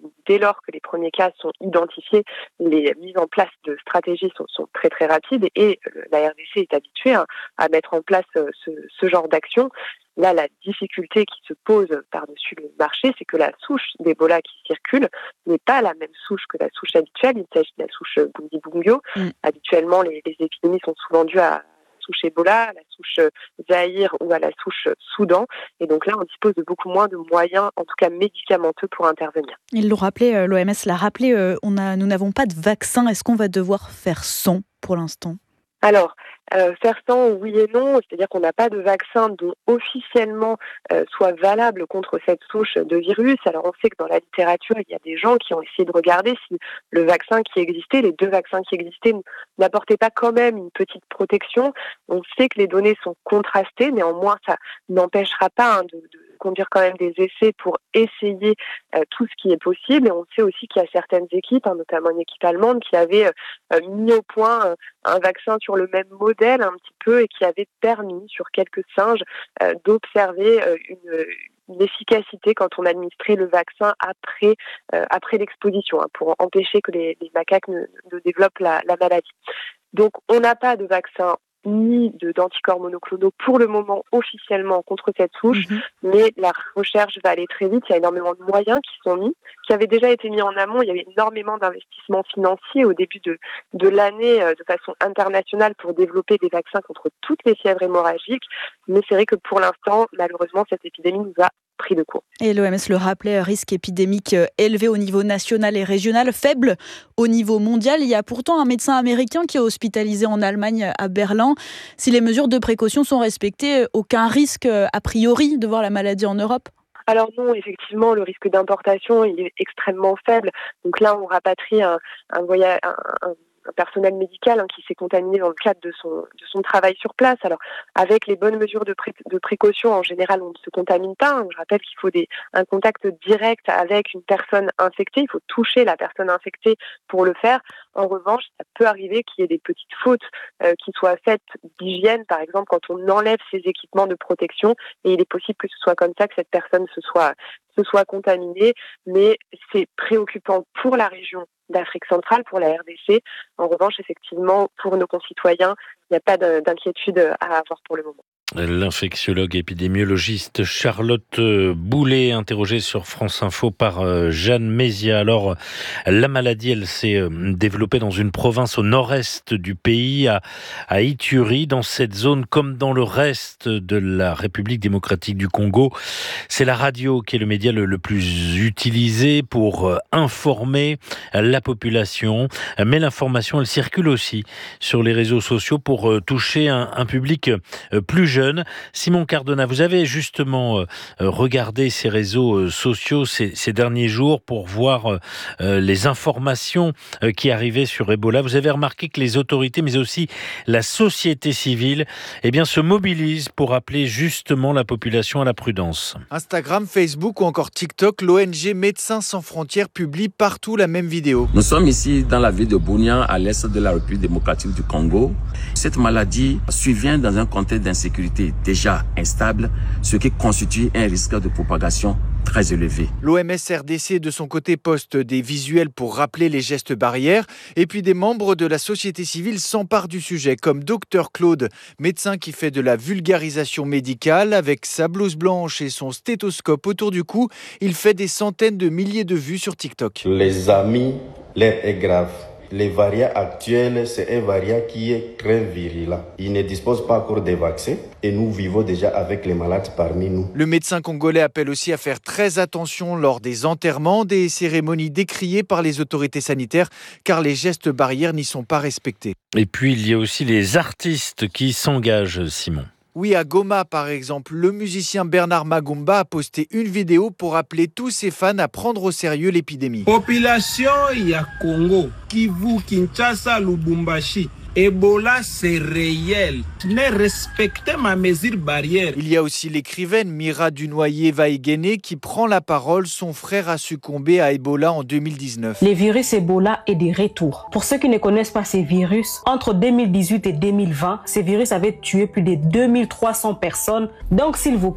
dès lors que les premiers cas sont identifiés, les mises en place de stratégies sont, sont très très rapides et la R D C est habituée à, à mettre en place ce, ce genre d'action. Là, la difficulté qui se pose par-dessus le marché, c'est que la souche d'Ebola qui circule n'est pas la même souche que la souche habituelle. Il s'agit de la souche Bundibugyo. Mm. Habituellement, les, les épidémies sont souvent dues à la souche Ebola, à la souche Zaïre ou à la souche Soudan. Et donc là, on dispose de beaucoup moins de moyens, en tout cas médicamenteux, pour intervenir. Ils l'ont rappelé, l'O M S l'a rappelé, on a, nous n'avons pas de vaccin. Est-ce qu'on va devoir faire sans pour l'instant ? Alors, euh, faire sans, oui et non, c'est-à-dire qu'on n'a pas de vaccin dont officiellement euh, soit valable contre cette souche de virus. Alors on sait que dans la littérature, il y a des gens qui ont essayé de regarder si le vaccin qui existait, les deux vaccins qui existaient, n'apportaient pas quand même une petite protection. On sait que les données sont contrastées, néanmoins ça n'empêchera pas hein, de, de conduire quand même des essais pour essayer euh, tout ce qui est possible. Et on sait aussi qu'il y a certaines équipes, hein, notamment une équipe allemande, qui avait euh, mis au point euh, un vaccin sur le même modèle un petit peu et qui avait permis sur quelques singes euh, d'observer euh, une, une efficacité quand on administrait le vaccin après euh, après l'exposition hein, pour empêcher que les, les macaques ne, ne développent la, la maladie. Donc on n'a pas de vaccin ni de, d'anticorps monoclonaux pour le moment officiellement contre cette souche, mmh. mais la recherche va aller très vite. Il y a énormément de moyens qui sont mis, qui avaient déjà été mis en amont. Il y avait énormément d'investissements financiers au début de, de l'année euh, de façon internationale pour développer des vaccins contre toutes les fièvres hémorragiques. Mais c'est vrai que pour l'instant, malheureusement, cette épidémie nous a pris de court. Et l'O M S le rappelait, risque épidémique élevé au niveau national et régional, faible au niveau mondial. Il y a pourtant un médecin américain qui est hospitalisé en Allemagne à Berlin. Si les mesures de précaution sont respectées, aucun risque a priori de voir la maladie en Europe ? Alors non, effectivement, le risque d'importation il est extrêmement faible. Donc là, on rapatrie un, un voyage... Un, un un personnel médical hein, qui s'est contaminé dans le cadre de son, de son travail sur place. Alors, avec les bonnes mesures de, pré- de précaution, en général, on ne se contamine pas. Hein. Je rappelle qu'il faut des, un contact direct avec une personne infectée. Il faut toucher la personne infectée pour le faire. En revanche, ça peut arriver qu'il y ait des petites fautes euh, qui soient faites d'hygiène, par exemple, quand on enlève ses équipements de protection. Et il est possible que ce soit comme ça que cette personne se soit, se soit contaminée. Mais c'est préoccupant pour la région d'Afrique centrale, pour la R D C. En revanche, effectivement, pour nos concitoyens, il n'y a pas d'inquiétude à avoir pour le moment. L'infectiologue épidémiologiste Charlotte Boulet, interrogée sur France Info par Jeanne Mézia. Alors, la maladie, elle s'est développée dans une province au nord-est du pays, à, à Ituri. Dans cette zone, comme dans le reste de la République démocratique du Congo, c'est la radio qui est le média le, le plus utilisé pour informer la population. Mais l'information, elle circule aussi sur les réseaux sociaux pour toucher un, un public plus jeune. Simon Cardona, vous avez justement euh, regardé ces réseaux euh, sociaux ces, ces derniers jours pour voir euh, les informations euh, qui arrivaient sur Ebola. Vous avez remarqué que les autorités, mais aussi la société civile, eh bien, se mobilisent pour appeler justement la population à la prudence. Instagram, Facebook ou encore TikTok, l'O N G Médecins sans frontières publie partout la même vidéo. Nous sommes ici dans la ville de Bunia, à l'est de la République démocratique du Congo. Cette maladie survient dans un contexte d'insécurité déjà instable, ce qui constitue un risque de propagation très élevé. L'O M S R D C de son côté poste des visuels pour rappeler les gestes barrières et puis des membres de la société civile s'emparent du sujet comme Docteur Claude, médecin qui fait de la vulgarisation médicale avec sa blouse blanche et son stéthoscope autour du cou. Il fait des centaines de milliers de vues sur TikTok. Les amis, l'air est grave. Les variants actuels, c'est un variant qui est très virulent. Il ne dispose pas encore des vaccins et nous vivons déjà avec les malades parmi nous. Le médecin congolais appelle aussi à faire très attention lors des enterrements, des cérémonies décriées par les autorités sanitaires, car les gestes barrières n'y sont pas respectés. Et puis, il y a aussi les artistes qui s'engagent, Simon. Oui, à Goma, par exemple, le musicien Bernard Magumba a posté une vidéo pour appeler tous ses fans à prendre au sérieux l'épidémie. Population ya Congo, Kivu, Kinshasa, Lubumbashi. Ebola, c'est réel. Ne respectez ma mesure barrière. Il y a aussi l'écrivaine Mira Dunoyer-Vaïguéné qui prend la parole. Son frère a succombé à Ebola en deux mille dix-neuf. Le virus Ebola est de retour. Pour ceux qui ne connaissent pas ces virus, entre deux mille dix-huit et deux mille vingt, ces virus avaient tué plus de deux mille trois cents personnes. Donc, s'il vous plaît,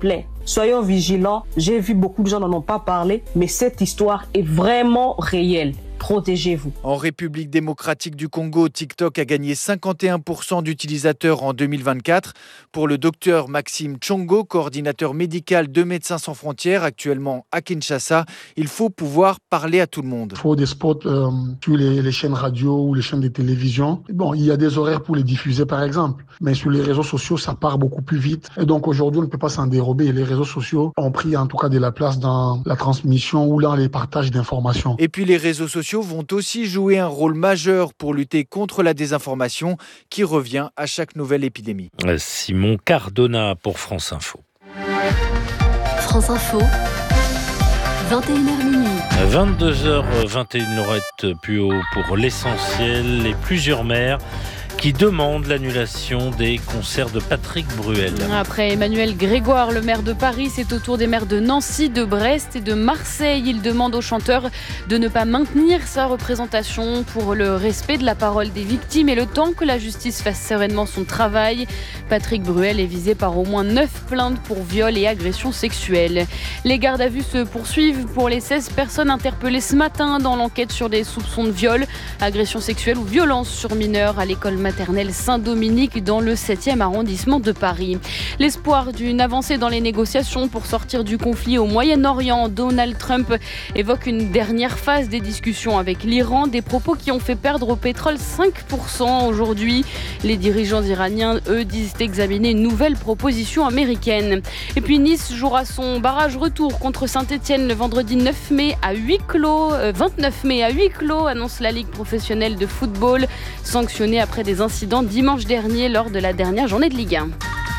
Soyons vigilants. J'ai vu beaucoup de gens n'en ont pas parlé, mais cette histoire est vraiment réelle. Protégez-vous. En République démocratique du Congo, TikTok a gagné cinquante et un pour cent d'utilisateurs en deux mille vingt-quatre. Pour le docteur Maxime Tchongo, coordinateur médical de Médecins sans frontières, actuellement à Kinshasa, il faut pouvoir parler à tout le monde. Il faut des spots euh, sur les, les chaînes radio ou les chaînes de télévision. Bon, il y a des horaires pour les diffuser par exemple, mais sur les réseaux sociaux, ça part beaucoup plus vite. Et donc aujourd'hui, on ne peut pas s'en dérober. Et les réseaux sociaux ont pris en tout cas de la place dans la transmission ou dans les partages d'informations. Et puis les réseaux sociaux vont aussi jouer un rôle majeur pour lutter contre la désinformation qui revient à chaque nouvelle épidémie. Simon Cardona pour France Info. France Info, vingt et une heures minuit. vingt-deux heures vingt et une, Laurette Puot pour l'essentiel. Et plusieurs maires qui demande l'annulation des concerts de Patrick Bruel. Après Emmanuel Grégoire, le maire de Paris, c'est au tour des maires de Nancy, de Brest et de Marseille. Il demande au chanteur de ne pas maintenir sa représentation pour le respect de la parole des victimes et le temps que la justice fasse sereinement son travail. Patrick Bruel est visé par au moins neuf plaintes pour viol et agression sexuelle. Les gardes à vue se poursuivent pour les seize personnes interpellées ce matin dans l'enquête sur des soupçons de viol, agression sexuelle ou violence sur mineurs à l'école maternelle Saint-Dominique dans le septième arrondissement de Paris. L'espoir d'une avancée dans les négociations pour sortir du conflit au Moyen-Orient. Donald Trump évoque une dernière phase des discussions avec l'Iran, des propos qui ont fait perdre au pétrole cinq pour cent aujourd'hui. Les dirigeants iraniens, eux, disent examiner une nouvelle proposition américaine. Et puis Nice jouera son barrage retour contre Saint-Etienne le vendredi neuf mai à huis clos, euh, vingt-neuf mai à huis clos, annonce la Ligue professionnelle de football, sanctionnée après des incidents dimanche dernier lors de la dernière journée de Ligue un.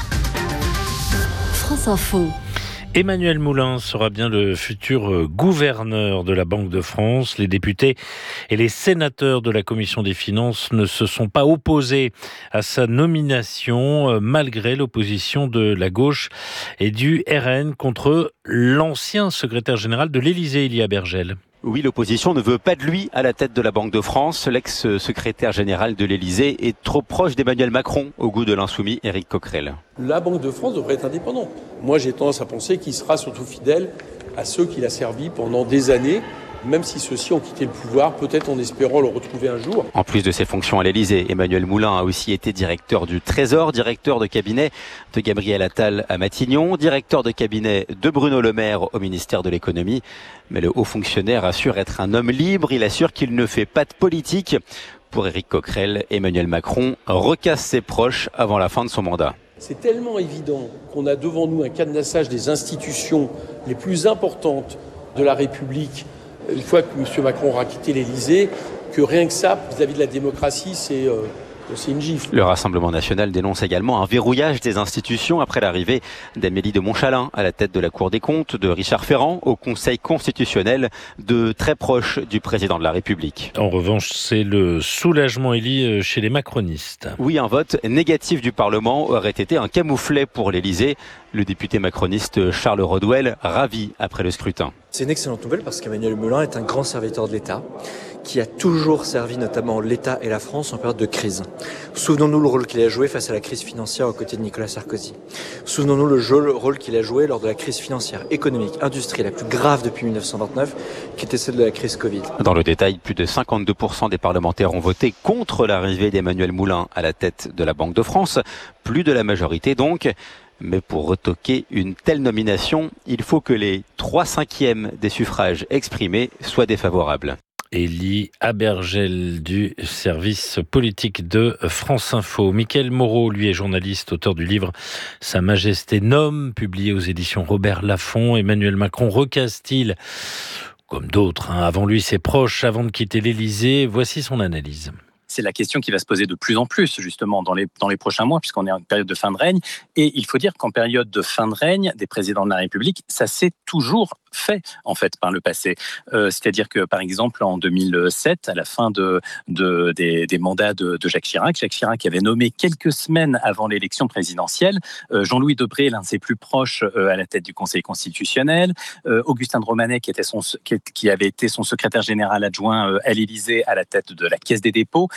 France Info. Emmanuel Moulin sera bien le futur gouverneur de la Banque de France. Les députés et les sénateurs de la Commission des finances ne se sont pas opposés à sa nomination, malgré l'opposition de la gauche et du R N contre l'ancien secrétaire général de l'Élysée, Élie Abergel. Oui, l'opposition ne veut pas de lui à la tête de la Banque de France. L'ex-secrétaire général de l'Élysée est trop proche d'Emmanuel Macron, au goût de l'insoumis Éric Coquerel. La Banque de France devrait être indépendante. Moi, j'ai tendance à penser qu'il sera surtout fidèle à ceux qu'il a servi pendant des années, même si ceux-ci ont quitté le pouvoir, peut-être en espérant le retrouver un jour. En plus de ses fonctions à l'Élysée, Emmanuel Moulin a aussi été directeur du Trésor, directeur de cabinet de Gabriel Attal à Matignon, directeur de cabinet de Bruno Le Maire au ministère de l'Économie. Mais le haut fonctionnaire assure être un homme libre, il assure qu'il ne fait pas de politique. Pour Éric Coquerel, Emmanuel Macron recasse ses proches avant la fin de son mandat. C'est tellement évident qu'on a devant nous un cadenassage des institutions les plus importantes de la République une fois que M. Macron aura quitté l'Élysée, que rien que ça, vis-à-vis de la démocratie, c'est, euh, c'est une gifle. Le Rassemblement national dénonce également un verrouillage des institutions après l'arrivée d'Amélie de Montchalin à la tête de la Cour des comptes, de Richard Ferrand au Conseil constitutionnel, de très proche du président de la République. En revanche, c'est le soulagement, Élie, chez les macronistes. Oui, un vote négatif du Parlement aurait été un camouflet pour l'Élysée. Le député macroniste Charles Rodwell, ravi après le scrutin. C'est une excellente nouvelle parce qu'Emmanuel Moulin est un grand serviteur de l'État qui a toujours servi notamment l'État et la France en période de crise. Souvenons-nous le rôle qu'il a joué face à la crise financière aux côtés de Nicolas Sarkozy. Souvenons-nous le, jeu, le rôle qu'il a joué lors de la crise financière, économique, industrielle la plus grave depuis mille neuf cent vingt-neuf, qui était celle de la crise Covid. Dans le détail, plus de cinquante-deux pour cent des parlementaires ont voté contre l'arrivée d'Emmanuel Moulin à la tête de la Banque de France. Plus de la majorité donc. Mais pour retoquer une telle nomination, il faut que les trois cinquièmes des suffrages exprimés soient défavorables. Élie Abergel du service politique de France Info. Mickaël Moreau, lui, est journaliste, auteur du livre Sa Majesté nomme, publié aux éditions Robert Laffont. Emmanuel Macron recasse-t-il, comme d'autres, hein, avant lui ses proches, avant de quitter l'Élysée? Voici son analyse. C'est la question qui va se poser de plus en plus, justement, dans les, dans les prochains mois, puisqu'on est en période de fin de règne. Et il faut dire qu'en période de fin de règne des présidents de la République, ça s'est toujours fait, en fait, par le passé. Euh, c'est-à-dire que, par exemple, en deux mille sept, à la fin de, de, des, des mandats de, de Jacques Chirac, Jacques Chirac avait nommé quelques semaines avant l'élection présidentielle euh, Jean-Louis Debré, l'un de ses plus proches, euh, à la tête du Conseil constitutionnel, euh, Augustin de Romanet, qui, était son, qui, qui avait été son secrétaire général adjoint euh, à l'Élysée, à la tête de la Caisse des dépôts.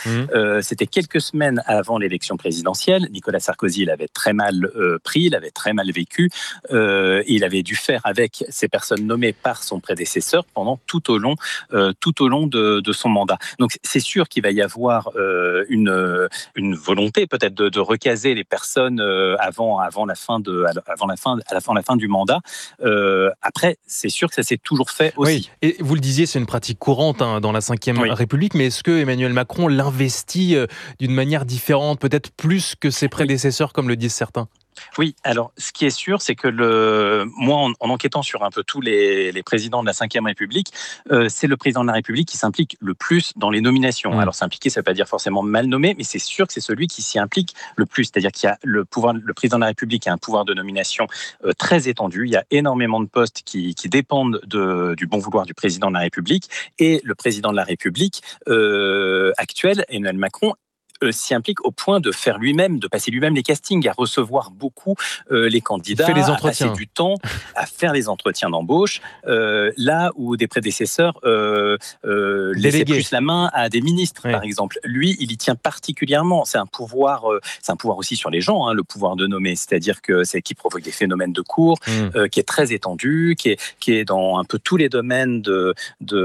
Mmh. Euh, c'était quelques semaines avant l'élection présidentielle. Nicolas Sarkozy l'avait très mal euh, pris, l'avait très mal vécu, euh, et il avait dû faire avec ces personnes nommées par son prédécesseur pendant tout au long, euh, tout au long de, de son mandat. Donc c'est sûr qu'il va y avoir euh, une, une volonté peut-être de, de recaser les personnes euh, avant, avant la fin de, avant la fin, à la fin, la fin du mandat. Euh, après, c'est sûr que ça s'est toujours fait aussi. Oui, et vous le disiez, c'est une pratique courante hein, dans la cinquième oui. République, mais est-ce que Emmanuel Macron l'investit euh, d'une manière différente, peut-être plus que ses prédécesseurs, comme le disent certains ? Oui, alors ce qui est sûr, c'est que le, moi, en, en enquêtant sur un peu tous les, les présidents de la cinquième République, euh, c'est le président de la République qui s'implique le plus dans les nominations. Mmh. Alors s'impliquer, ça ne veut pas dire forcément mal nommé, mais c'est sûr que c'est celui qui s'y implique le plus. C'est-à-dire qu'il y a le pouvoir, le président de la République a un pouvoir de nomination euh, très étendu. Il y a énormément de postes qui, qui dépendent de, du bon vouloir du président de la République, et le président de la République euh, actuel, Emmanuel Macron, Euh, s'y implique au point de faire lui-même, de passer lui-même les castings, à recevoir beaucoup euh, les candidats, les à passer du temps, à faire les entretiens d'embauche, euh, là où des prédécesseurs euh, euh, laissaient plus la main à des ministres, oui. par exemple. Lui, il y tient particulièrement. C'est un pouvoir, euh, c'est un pouvoir aussi sur les gens, hein, le pouvoir de nommer. C'est-à-dire que c'est qui provoque des phénomènes de cours, mmh. euh, qui est très étendu, qui est, qui est dans un peu tous les domaines de,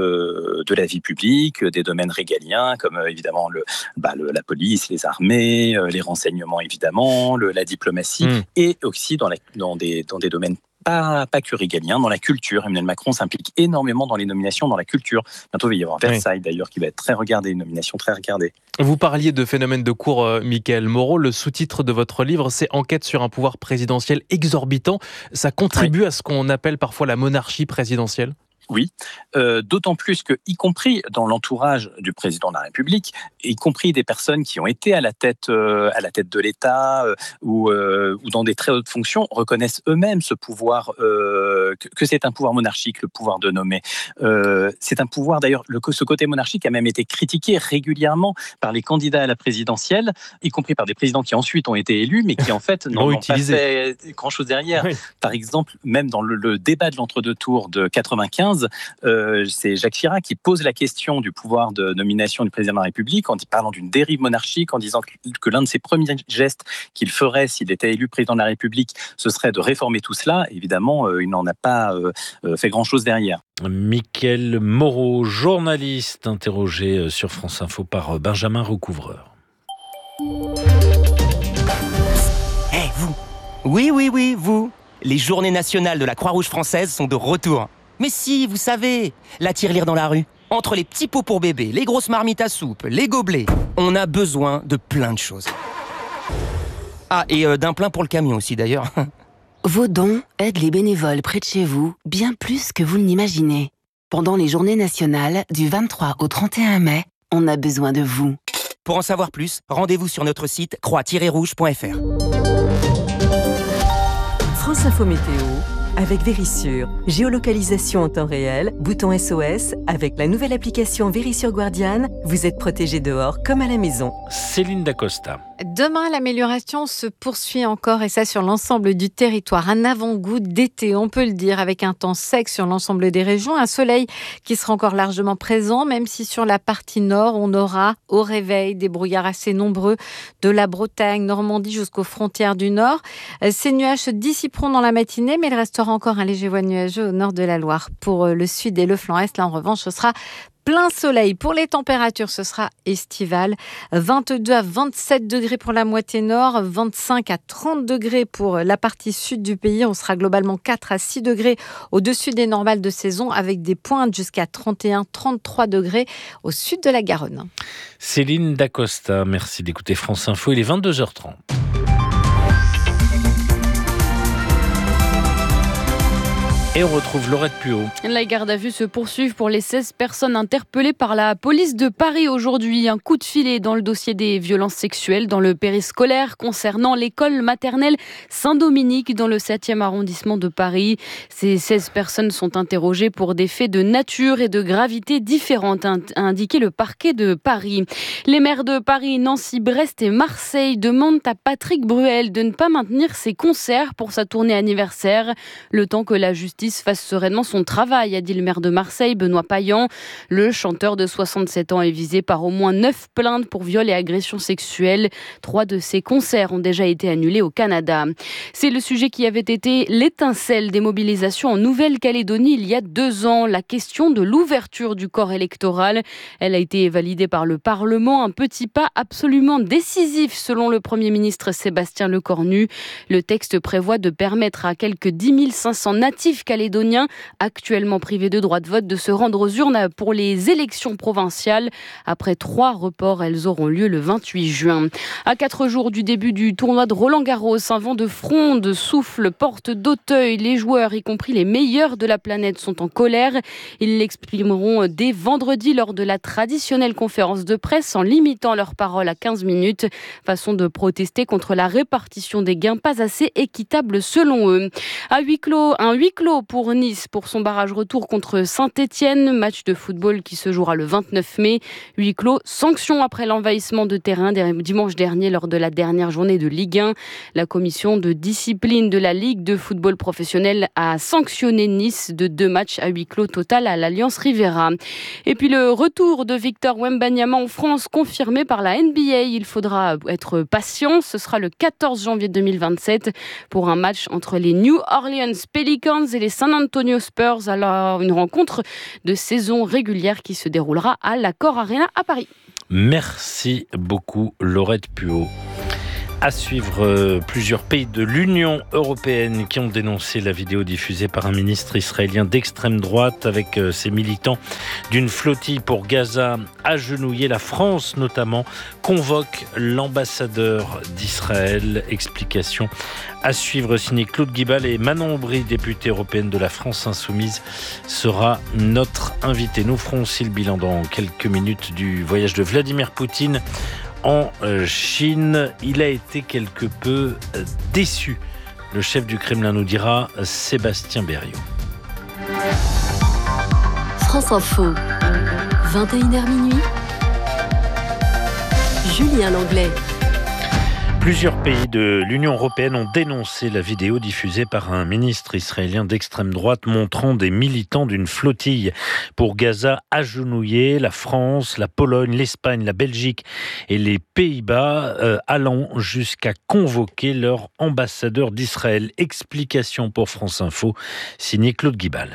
de, de la vie publique, des domaines régaliens, comme euh, évidemment le, bah, le, la police, les armées, les renseignements évidemment, le, la diplomatie, mmh. et aussi dans, la, dans, des, dans des domaines pas, pas que régaliens, dans la culture. Emmanuel Macron s'implique énormément dans les nominations dans la culture. Bientôt, il va y avoir Versailles oui. d'ailleurs, qui va être très regardé, une nomination très regardée. Vous parliez de phénomène de cour, euh, Mickaël Moreau. Le sous-titre de votre livre, c'est « Enquête sur un pouvoir présidentiel exorbitant ». Ça contribue oui. à ce qu'on appelle parfois la monarchie présidentielle ? Oui, euh, d'autant plus que, y compris dans l'entourage du président de la République, y compris des personnes qui ont été à la tête, euh, à la tête de l'État euh, ou, euh, ou dans des très hautes fonctions, reconnaissent eux-mêmes ce pouvoir, euh, que, que c'est un pouvoir monarchique, le pouvoir de nommer. Euh, c'est un pouvoir, d'ailleurs, le, ce côté monarchique a même été critiqué régulièrement par les candidats à la présidentielle, y compris par des présidents qui ensuite ont été élus, mais qui en fait n'ont pas fait grand-chose derrière. Oui. Par exemple, même dans le, le débat de l'entre-deux tours de quatre-vingt-quinze, Euh, c'est Jacques Chirac qui pose la question du pouvoir de nomination du président de la République en parlant d'une dérive monarchique, en disant que, que l'un de ses premiers gestes qu'il ferait s'il était élu président de la République, ce serait de réformer tout cela. Évidemment, euh, il n'en a pas euh, fait grand-chose derrière. Mickaël Moreau, journaliste interrogé sur France Info par Benjamin Recouvreur. Eh, hey, vous Oui, oui, oui, vous Les journées nationales de la Croix-Rouge française sont de retour. Mais si, vous savez, la tirelire dans la rue. Entre les petits pots pour bébé, les grosses marmites à soupe, les gobelets, on a besoin de plein de choses. Ah, et euh, d'un plein pour le camion aussi d'ailleurs. Vos dons aident les bénévoles près de chez vous bien plus que vous ne l'imaginez. Pendant les journées nationales, du vingt-trois au trente et un mai, on a besoin de vous. Pour en savoir plus, rendez-vous sur notre site croix tiret rouge point f r. France Info Météo avec Vérissure. Géolocalisation en temps réel, bouton S O S. Avec la nouvelle application Vérissure Guardiane, vous êtes protégé dehors comme à la maison. Céline Dacosta. Demain, l'amélioration se poursuit encore et ça sur l'ensemble du territoire. Un avant-goût d'été, on peut le dire, avec un temps sec sur l'ensemble des régions. Un soleil qui sera encore largement présent, même si sur la partie nord, on aura au réveil des brouillards assez nombreux de la Bretagne, Normandie jusqu'aux frontières du nord. Ces nuages se dissiperont dans la matinée, mais il restera encore un léger voile nuageux au nord de la Loire. Pour le sud et le flanc est, là en revanche, ce sera plein soleil. Pour les températures, ce sera estival. vingt-deux à vingt-sept degrés pour la moitié nord, vingt-cinq à trente degrés pour la partie sud du pays. On sera globalement quatre à six degrés au-dessus des normales de saison, avec des pointes jusqu'à trente et un à trente-trois degrés au sud de la Garonne. Céline Dacosta, merci d'écouter France Info. Il est vingt-deux heures trente. Et on retrouve Laurette Puot. La garde à vue se poursuit pour les seize personnes interpellées par la police de Paris aujourd'hui. Un coup de filet dans le dossier des violences sexuelles dans le périscolaire concernant l'école maternelle Saint-Dominique dans le septième arrondissement de Paris. Ces seize personnes sont interrogées pour des faits de nature et de gravité différentes, a indiqué le parquet de Paris. Les maires de Paris, Nancy, Brest et Marseille demandent à Patrick Bruel de ne pas maintenir ses concerts pour sa tournée anniversaire, le temps que la justice justice fasse sereinement son travail, a dit le maire de Marseille, Benoît Payan. Le chanteur de soixante-sept ans est visé par au moins neuf plaintes pour viol et agression sexuelle. Trois de ses concerts ont déjà été annulés au Canada. C'est le sujet qui avait été l'étincelle des mobilisations en Nouvelle-Calédonie il y a deux ans. La question de l'ouverture du corps électoral. Elle a été validée par le Parlement. Un petit pas absolument décisif selon le Premier ministre Sébastien Lecornu. Le texte prévoit de permettre à quelques dix mille cinq cents natifs calédoniens actuellement privés de droit de vote de se rendre aux urnes pour les élections provinciales. Après trois reports, elles auront lieu le vingt-huit juin. À quatre jours du début du tournoi de Roland-Garros, un vent de fronde souffle porte d'Auteuil. Les joueurs, y compris les meilleurs de la planète, sont en colère. Ils l'exprimeront dès vendredi lors de la traditionnelle conférence de presse en limitant leurs paroles à quinze minutes. Façon de protester contre la répartition des gains pas assez équitable selon eux. À huis clos, un huis clos pour Nice pour son barrage retour contre Saint-Étienne. Match de football qui se jouera le vingt-neuf mai. Huis clos, sanction après l'envahissement de terrain dimanche dernier lors de la dernière journée de Ligue un. La commission de discipline de la Ligue de football professionnel a sanctionné Nice de deux matchs à huis clos total à l'Alliance Riviera. Et puis le retour de Victor Wembanyama en France confirmé par la N B A. Il faudra être patient. Ce sera le quatorze janvier deux mille vingt-sept pour un match entre les New Orleans Pelicans et les San Antonio Spurs. Alors une rencontre de saison régulière qui se déroulera à l'Accor Arena à Paris. Merci beaucoup Laurette Puot. À suivre, euh, plusieurs pays de l'Union européenne qui ont dénoncé la vidéo diffusée par un ministre israélien d'extrême droite avec euh, ses militants d'une flottille pour Gaza agenouillée. La France notamment convoque l'ambassadeur d'Israël. Explication à suivre signé Claude Guibal et Manon Aubry, députée européenne de la France Insoumise, sera notre invité. Nous ferons aussi le bilan dans quelques minutes du voyage de Vladimir Poutine en Chine. Il a été quelque peu déçu. Le chef du Kremlin nous dira Sébastien Berriot. France Info, vingt et une heures minuit. Julien Langlais. Plusieurs pays de l'Union européenne ont dénoncé la vidéo diffusée par un ministre israélien d'extrême droite montrant des militants d'une flottille pour Gaza agenouillés. La France, la Pologne, l'Espagne, la Belgique et les Pays-Bas euh, allant jusqu'à convoquer leur ambassadeur d'Israël. Explication pour France Info, signé Claude Guibal.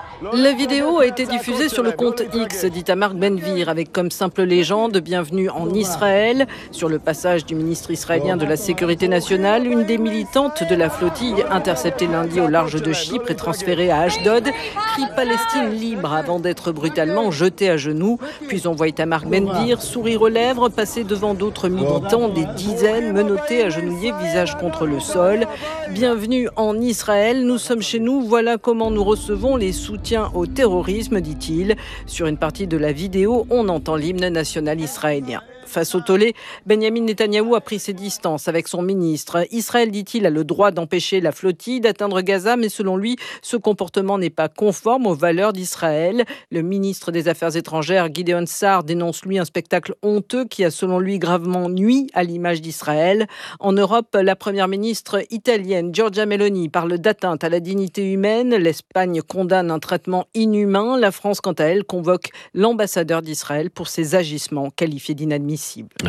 La vidéo a été diffusée sur le compte X d'Itamar Ben-Gvir avec comme simple légende « Bienvenue en Israël ». Sur le passage du ministre israélien de la Sécurité nationale, une des militantes de la flottille interceptée lundi au large de Chypre et transférée à Ashdod crie « Palestine libre » avant d'être brutalement jetée à genoux. Puis on voit Itamar Ben-Gvir, sourire aux lèvres, passer devant d'autres militants, des dizaines menottés, agenouillés, visage contre le sol. « Bienvenue en Israël, nous sommes chez nous, voilà comment nous recevons les soutiens au terrorisme, dit-il. Sur une partie de la vidéo, on entend l'hymne national israélien. Face au tollé, Benyamin Netanyahou a pris ses distances avec son ministre. Israël, dit-il, a le droit d'empêcher la flottille d'atteindre Gaza, mais selon lui, ce comportement n'est pas conforme aux valeurs d'Israël. Le ministre des Affaires étrangères, Gideon Sa'ar, dénonce lui un spectacle honteux qui a selon lui gravement nui à l'image d'Israël. En Europe, la première ministre italienne, Giorgia Meloni, parle d'atteinte à la dignité humaine. L'Espagne condamne un traitement inhumain. La France, quant à elle, convoque l'ambassadeur d'Israël pour ses agissements qualifiés d'inadmissibles.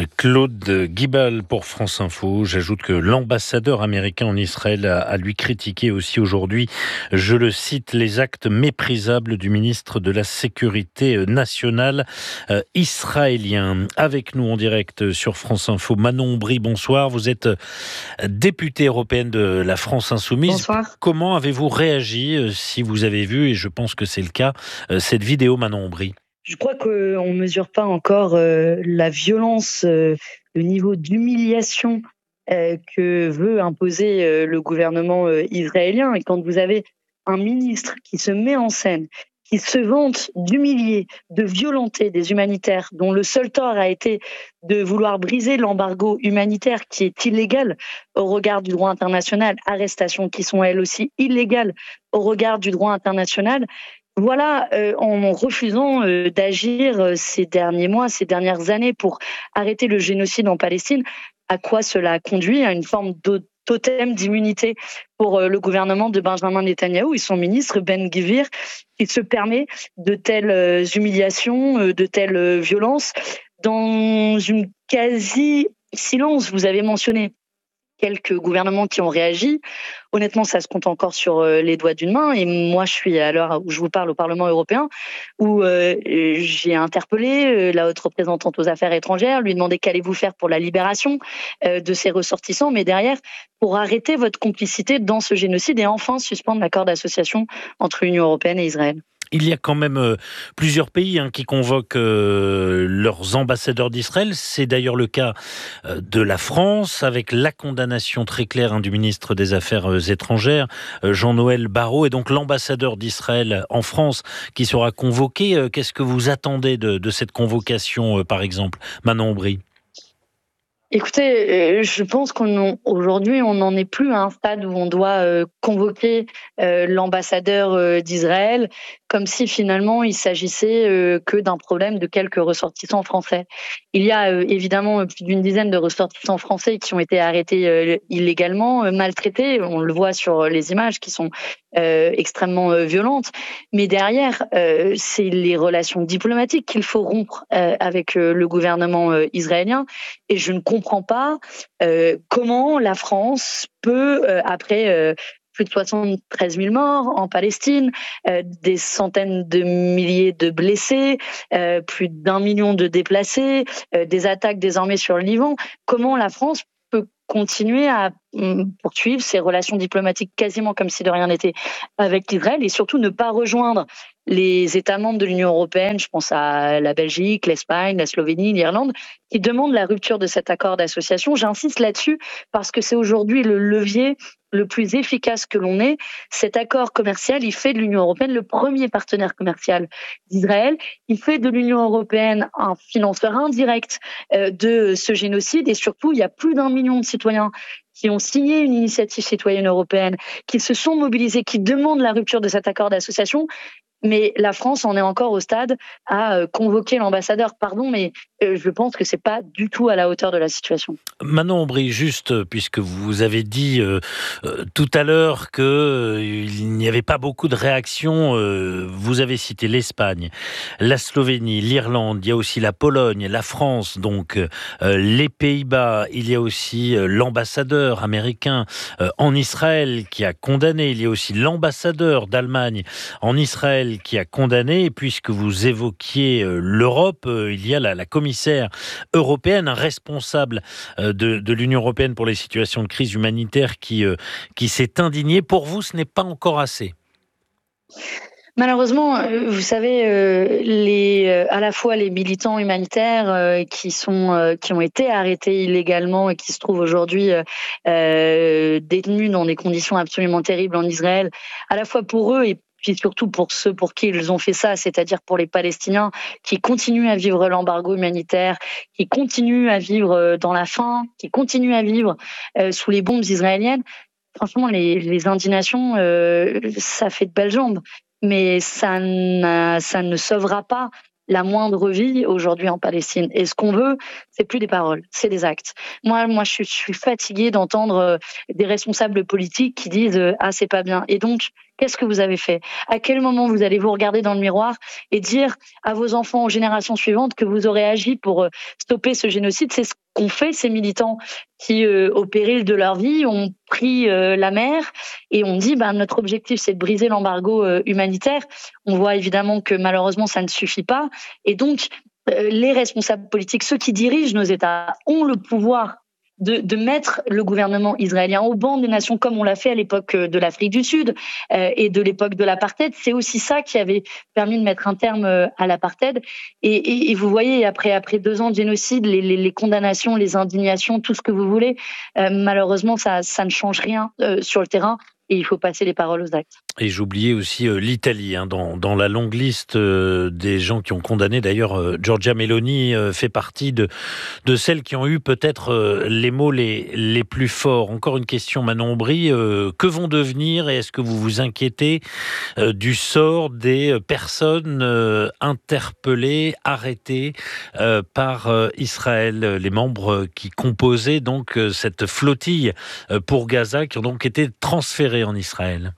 Claude Guibal pour France Info. J'ajoute que l'ambassadeur américain en Israël a, a lui critiqué aussi aujourd'hui, je le cite, les actes méprisables du ministre de la Sécurité nationale euh, israélien. Avec nous en direct sur France Info, Manon Aubry, bonsoir. Vous êtes députée européenne de la France Insoumise. Bonsoir. Comment avez-vous réagi, euh, si vous avez vu, et je pense que c'est le cas, euh, cette vidéo, Manon Aubry? Je crois qu'on ne mesure pas encore euh, la violence, euh, le niveau d'humiliation euh, que veut imposer euh, le gouvernement euh, israélien. Et quand vous avez un ministre qui se met en scène, qui se vante d'humilier, de violenter des humanitaires, dont le seul tort a été de vouloir briser l'embargo humanitaire qui est illégal au regard du droit international, arrestations qui sont elles aussi illégales au regard du droit international. Voilà, euh, en refusant euh, d'agir euh, ces derniers mois, ces dernières années pour arrêter le génocide en Palestine, à quoi cela conduit? À une forme totem d'immunité pour le gouvernement de Benjamin Netanyahou et son ministre Ben Gvir, qui se permet de telles humiliations, de telles violences dans une quasi-silence. Vous avez mentionné quelques gouvernements qui ont réagi. Honnêtement, ça se compte encore sur les doigts d'une main. Et moi, je suis à l'heure où je vous parle au Parlement européen, où euh, j'ai interpellé la haute représentante aux affaires étrangères, lui demander qu'allez-vous faire pour la libération euh, de ces ressortissants, mais derrière, pour arrêter votre complicité dans ce génocide et enfin suspendre l'accord d'association entre l'Union européenne et Israël. Il y a quand même euh, plusieurs pays hein, qui convoquent euh, leurs ambassadeurs d'Israël. C'est d'ailleurs le cas euh, de la France, avec la condamnation très claire hein, du ministre des Affaires euh, étrangères, euh, Jean-Noël Barrot, et donc l'ambassadeur d'Israël en France qui sera convoqué. Euh, qu'est-ce que vous attendez de, de cette convocation, euh, par exemple, Manon Aubry ? Écoutez, je pense qu'aujourd'hui, on n'en est plus à un stade où on doit convoquer l'ambassadeur d'Israël comme si finalement il s'agissait que d'un problème de quelques ressortissants français. Il y a évidemment plus d'une dizaine de ressortissants français qui ont été arrêtés illégalement, maltraités. On le voit sur les images qui sont euh, extrêmement violentes. Mais derrière, euh, c'est les relations diplomatiques qu'il faut rompre euh, avec le gouvernement israélien. Et je ne comprends pas euh, comment la France peut, euh, après euh, plus de soixante-treize mille morts en Palestine, euh, des centaines de milliers de blessés, euh, plus d'un million de déplacés, euh, des attaques désormais sur le Liban, comment la France peut continuer à poursuivre ses relations diplomatiques quasiment comme si de rien n'était avec l'Israël et surtout ne pas rejoindre les États membres de l'Union européenne, je pense à la Belgique, l'Espagne, la Slovénie, l'Irlande, qui demandent la rupture de cet accord d'association. J'insiste là-dessus parce que c'est aujourd'hui le levier le plus efficace que l'on ait. Cet accord commercial, il fait de l'Union européenne le premier partenaire commercial d'Israël. Il fait de l'Union européenne un financeur indirect de ce génocide et surtout, il y a plus d'un million de citoyens qui ont signé une initiative citoyenne européenne, qui se sont mobilisés, qui demandent la rupture de cet accord d'association. Mais la France en est encore au stade à convoquer l'ambassadeur. Pardon, mais je pense que c'est pas du tout à la hauteur de la situation. Manon Aubry, juste puisque vous avez dit euh, euh, tout à l'heure qu'il euh, n'y avait pas beaucoup de réactions, euh, vous avez cité l'Espagne, la Slovénie, l'Irlande, il y a aussi la Pologne, la France, donc euh, les Pays-Bas, il y a aussi euh, l'ambassadeur américain euh, en Israël qui a condamné, il y a aussi l'ambassadeur d'Allemagne en Israël qui a condamné, et puisque vous évoquiez euh, l'Europe, euh, il y a la, la commissaire européenne, un responsable euh, de, de l'Union européenne pour les situations de crise humanitaire qui, euh, qui s'est indigné. Pour vous, ce n'est pas encore assez ? Malheureusement, vous savez, euh, les, euh, à la fois les militants humanitaires euh, qui sont, euh, qui ont été arrêtés illégalement et qui se trouvent aujourd'hui euh, euh, détenus dans des conditions absolument terribles en Israël, à la fois pour eux et puis surtout pour ceux pour qui ils ont fait ça, c'est-à-dire pour les Palestiniens qui continuent à vivre l'embargo humanitaire, qui continuent à vivre dans la faim, qui continuent à vivre euh, sous les bombes israéliennes. Franchement, les, les indignations, euh, ça fait de belles jambes, mais ça, ça ne sauvera pas la moindre vie aujourd'hui en Palestine. Et ce qu'on veut, c'est plus des paroles, c'est des actes. Moi, moi, je suis, je suis fatiguée d'entendre des responsables politiques qui disent « Ah, c'est pas bien ». Et donc, qu'est-ce que vous avez fait ? À quel moment vous allez vous regarder dans le miroir et dire à vos enfants, aux générations suivantes, que vous aurez agi pour stopper ce génocide ? C'est ce qu'ont fait ces militants qui, euh, au péril de leur vie, ont pris euh, la mer et ont dit bah, notre objectif, c'est de briser l'embargo euh, humanitaire. On voit évidemment que malheureusement, ça ne suffit pas. Et donc, euh, les responsables politiques, ceux qui dirigent nos États, ont le pouvoir De, de mettre le gouvernement israélien au banc des nations comme on l'a fait à l'époque de l'Afrique du Sud euh, et de l'époque de l'apartheid. C'est aussi ça qui avait permis de mettre un terme à l'apartheid. Et, et, et vous voyez, après, après deux ans de génocide, les, les, les condamnations, les indignations, tout ce que vous voulez, euh, malheureusement, ça, ça ne change rien euh, sur le terrain. et il faut passer les paroles aux actes. Et j'oubliais aussi euh, l'Italie, hein, dans, dans la longue liste euh, des gens qui ont condamné. D'ailleurs, euh, Giorgia Meloni euh, fait partie de, de celles qui ont eu peut-être euh, les mots les, les plus forts. Encore une question, Manon Aubry. Euh, que vont devenir, et est-ce que vous vous inquiétez euh, du sort des personnes euh, interpellées, arrêtées euh, par euh, Israël, les membres qui composaient donc euh, cette flottille euh, pour Gaza, qui ont donc été transférés en Israël?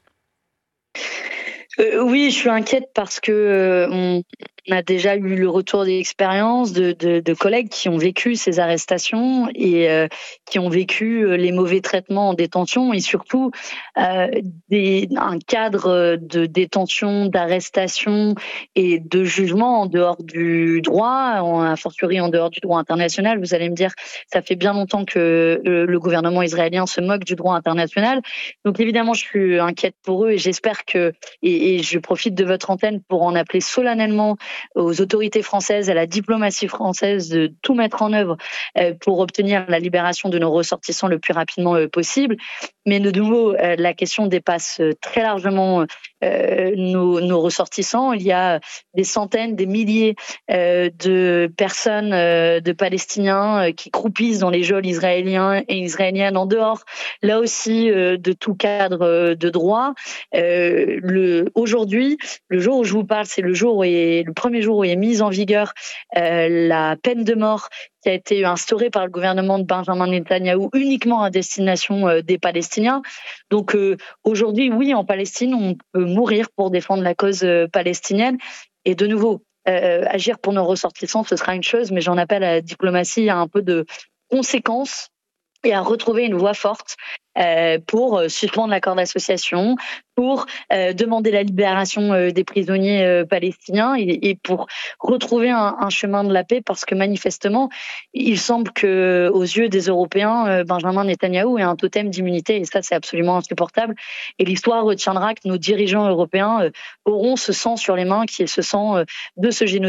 Euh, oui, je suis inquiète parce que euh, on, on a déjà eu le retour d'expérience de, de, de collègues qui ont vécu ces arrestations et euh, qui ont vécu euh, les mauvais traitements en détention et surtout euh, des, un cadre de détention, d'arrestation et de jugement en dehors du droit, en, a fortiori en dehors du droit international. Vous allez me dire, ça fait bien longtemps que le, le gouvernement israélien se moque du droit international. Donc évidemment, je suis inquiète pour eux et j'espère que et, et je profite de votre antenne pour en appeler solennellement aux autorités françaises, à la diplomatie française de tout mettre en œuvre pour obtenir la libération de nos ressortissants le plus rapidement possible. Mais de nouveau, la question dépasse très largement nos, nos ressortissants. Il y a des centaines, des milliers de personnes, de Palestiniens qui croupissent dans les geôles israéliens et israéliennes en dehors, là aussi, de tout cadre de droit. Le, aujourd'hui, le jour où je vous parle, c'est le jour où est, le premier jour où est mise en vigueur euh, la peine de mort qui a été instaurée par le gouvernement de Benjamin Netanyahou uniquement à destination euh, des Palestiniens. Donc euh, aujourd'hui, oui, en Palestine, on peut mourir pour défendre la cause euh, palestinienne. Et de nouveau, euh, agir pour nos ressortissants, ce sera une chose, mais j'en appelle à la diplomatie à un peu de conséquence et à retrouver une voix forte euh, pour euh, suspendre l'accord d'association, pour euh, demander la libération euh, des prisonniers euh, palestiniens et, et pour retrouver un, un chemin de la paix, parce que manifestement, il semble que aux yeux des Européens, euh, Benjamin Netanyahou est un totem d'immunité et ça, c'est absolument insupportable. Et l'histoire retiendra que nos dirigeants européens euh, auront ce sang sur les mains qui est ce sang euh, de ce génocide.